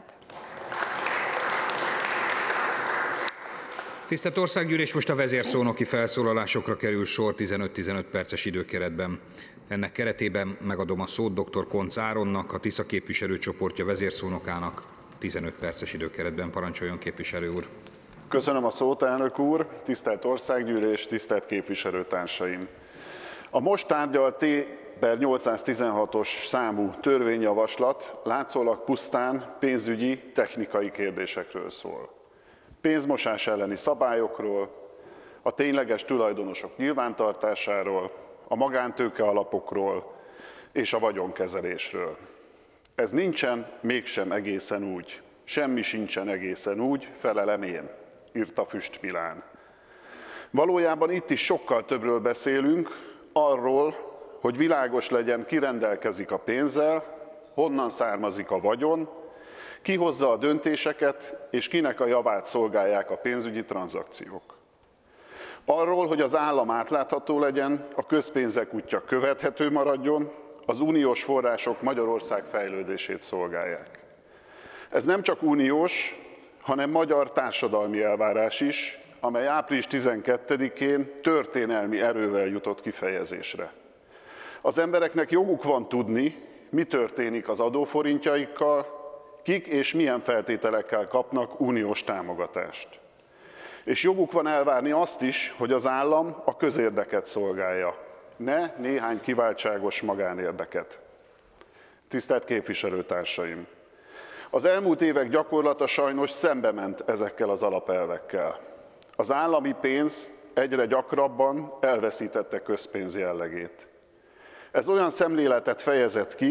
Speaker 2: Tisztelt Országgyűlés, most a vezérszónoki felszólalásokra kerül sor tizenöt-tizenöt perces időkeretben. Ennek keretében megadom a szót dr. Koncz Áronnak, a Tisza képviselőcsoportja vezérszónokának. tizenöt perces időkeretben parancsoljon, képviselő úr.
Speaker 12: Köszönöm a szót, elnök úr, tisztelt Országgyűlés, tisztelt képviselőtársaim! A most tárgyalt T per nyolcszáztizenhatos számú törvényjavaslat látszólag pusztán pénzügyi, technikai kérdésekről szól. Pénzmosás elleni szabályokról, a tényleges tulajdonosok nyilvántartásáról, a magántőke alapokról és a vagyonkezelésről. Ez nincsen mégsem egészen úgy. Semmi sincsen egészen úgy, felelem én, írta Füst Milán. Valójában itt is sokkal többről beszélünk, arról, hogy világos legyen, ki rendelkezik a pénzzel, honnan származik a vagyon, ki hozza a döntéseket, és kinek a javát szolgálják a pénzügyi tranzakciók. Arról, hogy az állam átlátható legyen, a közpénzek útja követhető maradjon, az uniós források Magyarország fejlődését szolgálják. Ez nem csak uniós, hanem magyar társadalmi elvárás is, amely április tizenkettedikén történelmi erővel jutott kifejezésre. Az embereknek joguk van tudni, mi történik az adóforintjaikkal, kik és milyen feltételekkel kapnak uniós támogatást. És joguk van elvárni azt is, hogy az állam a közérdeket szolgálja, ne néhány kiváltságos magánérdeket. Tisztelt képviselőtársaim! Az elmúlt évek gyakorlata sajnos szembe ment ezekkel az alapelvekkel. Az állami pénz egyre gyakrabban elveszítette közpénz jellegét. Ez olyan szemléletet fejezett ki,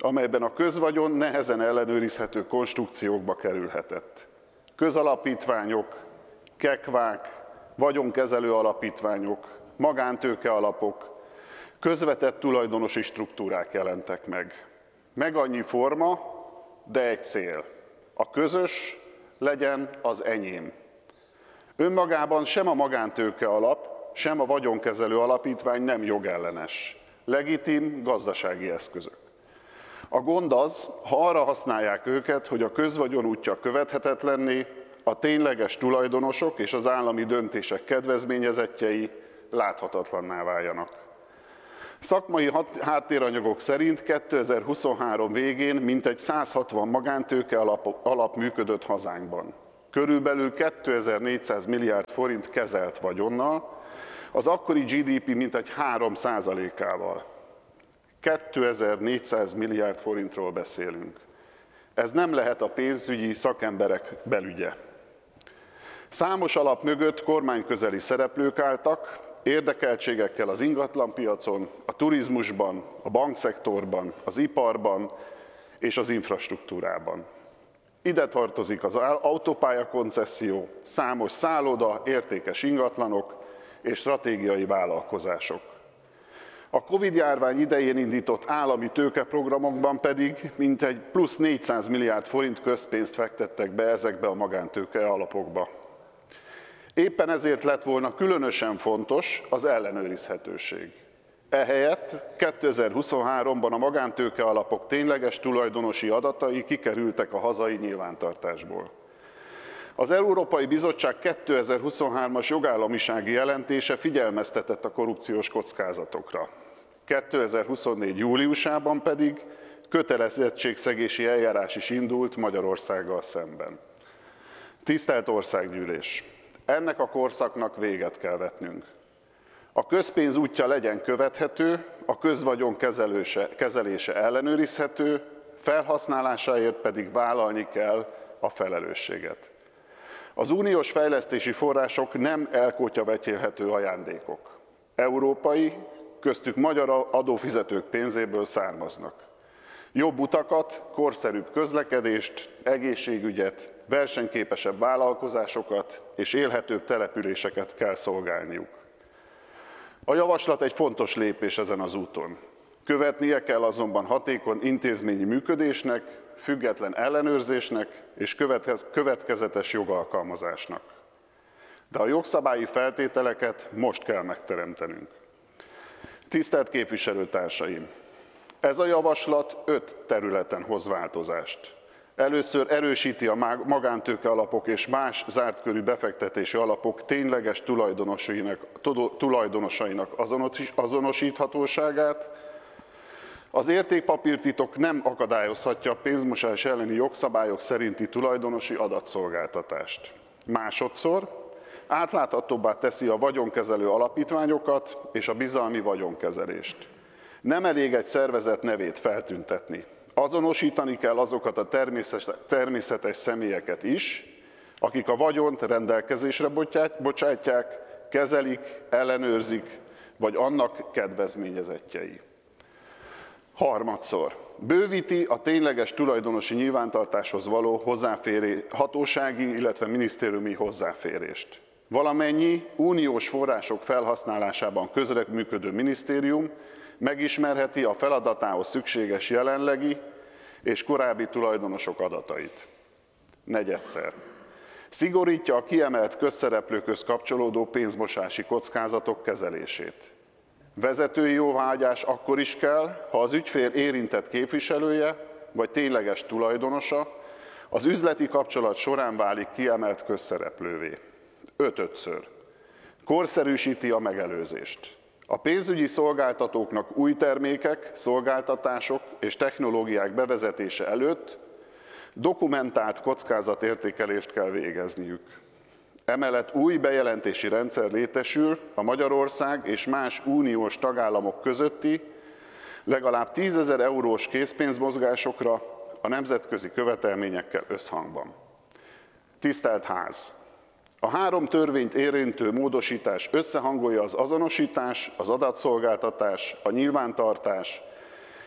Speaker 12: amelyben a közvagyon nehezen ellenőrizhető konstrukciókba kerülhetett. Közalapítványok, kekvák, vagyonkezelő alapítványok, magántőke alapok, közvetett tulajdonosi struktúrák jelentek meg. Meg annyi forma, de egy cél. A közös legyen az enyém. Önmagában sem a magántőke alap, sem a vagyonkezelő alapítvány nem jogellenes. Legitim gazdasági eszközök. A gond az, ha arra használják őket, hogy a közvagyon útja követhetetlenné, a tényleges tulajdonosok és az állami döntések kedvezményezettjei láthatatlanná váljanak. Szakmai háttéranyagok szerint kétezer-huszonhárom végén mintegy száz hatvan magántőke alap, alap működött hazánkban. Körülbelül kétezer-négyszáz milliárd forint kezelt vagyonnal, az akkori gé dé pé mintegy három százalékával. kétezer-négyszáz milliárd forintról beszélünk. Ez nem lehet a pénzügyi szakemberek belügye. Számos alap mögött kormányközeli szereplők álltak, érdekeltségekkel az ingatlanpiacon, a turizmusban, a bankszektorban, az iparban és az infrastruktúrában. Ide tartozik az autópályakoncesszió, számos szálloda, értékes ingatlanok és stratégiai vállalkozások. A Covid-járvány idején indított állami tőkeprogramokban pedig mintegy plusz négyszáz milliárd forint közpénzt fektettek be ezekbe a magántőke alapokba. Éppen ezért lett volna különösen fontos az ellenőrizhetőség. Ehelyett kétezer-huszonháromban a magántőke alapok tényleges tulajdonosi adatai kikerültek a hazai nyilvántartásból. Az Európai Bizottság kétezer-huszonhármas jogállamisági jelentése figyelmeztetett a korrupciós kockázatokra. kétezer-huszonnégy júliusában pedig kötelezettségszegési eljárás is indult Magyarországgal szemben. Tisztelt Országgyűlés! Ennek a korszaknak véget kell vetnünk. A közpénz útja legyen követhető, a közvagyon kezelése, kezelése ellenőrizhető, felhasználásáért pedig vállalni kell a felelősséget. Az uniós fejlesztési források nem elkotyavetélhető ajándékok. Európai, köztük magyar adófizetők pénzéből származnak. Jobb utakat, korszerűbb közlekedést, egészségügyet, versenyképesebb vállalkozásokat és élhetőbb településeket kell szolgálniuk. A javaslat egy fontos lépés ezen az úton. Követnie kell azonban hatékony intézményi működésnek, független ellenőrzésnek és következetes jogalkalmazásnak. De a jogszabályi feltételeket most kell megteremtenünk. Tisztelt képviselőtársaim! Ez a javaslat öt területen hoz változást. Először erősíti a magántőke alapok és más zártkörű befektetési alapok tényleges tulajdonosainak, tulajdonosainak azonosíthatóságát. Az értékpapírtitok nem akadályozhatja a pénzmosás elleni jogszabályok szerinti tulajdonosi adatszolgáltatást. Másodszor átláthatóbbá teszi a vagyonkezelő alapítványokat és a bizalmi vagyonkezelést. Nem elég egy szervezet nevét feltüntetni. Azonosítani kell azokat a természetes személyeket is, akik a vagyont rendelkezésre bocsátják, kezelik, ellenőrzik, vagy annak kedvezményezettjei. Harmadszor, bővíti a tényleges tulajdonosi nyilvántartáshoz való hozzáférés, hatósági, illetve minisztériumi hozzáférést. Valamennyi uniós források felhasználásában közreműködő minisztérium megismerheti a feladatához szükséges jelenlegi és korábbi tulajdonosok adatait. Negyedszer. Szigorítja a kiemelt közszereplőkhöz kapcsolódó pénzmosási kockázatok kezelését. Vezetői jóváhagyás akkor is kell, ha az ügyfél érintett képviselője vagy tényleges tulajdonosa az üzleti kapcsolat során válik kiemelt közszereplővé. Ötödször. Korszerűsíti a megelőzést. A pénzügyi szolgáltatóknak új termékek, szolgáltatások és technológiák bevezetése előtt dokumentált kockázatértékelést kell végezniük. Emellett új bejelentési rendszer létesül a Magyarország és más uniós tagállamok közötti legalább tízezer eurós készpénzmozgásokra a nemzetközi követelményekkel összhangban. Tisztelt Ház! A három törvényt érintő módosítás összehangolja az azonosítás, az adatszolgáltatás, a nyilvántartás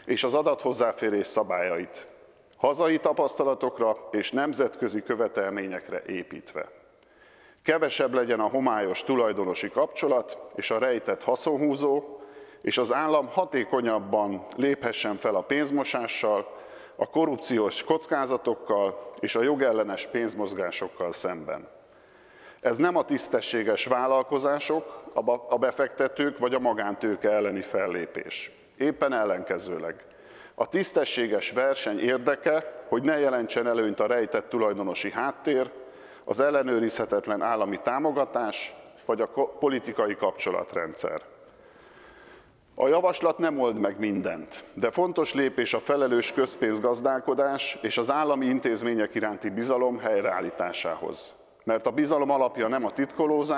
Speaker 12: és az adathozzáférés szabályait, hazai tapasztalatokra és nemzetközi követelményekre építve. Kevesebb legyen a homályos tulajdonosi kapcsolat és a rejtett haszonhúzó, és az állam hatékonyabban léphessen fel a pénzmosással, a korrupciós kockázatokkal és a jogellenes pénzmozgásokkal szemben. Ez nem a tisztességes vállalkozások, a befektetők vagy a magántőke elleni fellépés. Éppen ellenkezőleg. A tisztességes verseny érdeke, hogy ne jelentsen előnyt a rejtett tulajdonosi háttér, az ellenőrizhetetlen állami támogatás vagy a politikai kapcsolatrendszer. A javaslat nem old meg mindent, de fontos lépés a felelős közpénzgazdálkodás és az állami intézmények iránti bizalom helyreállításához. Mert a bizalom alapja nem a titkolózás,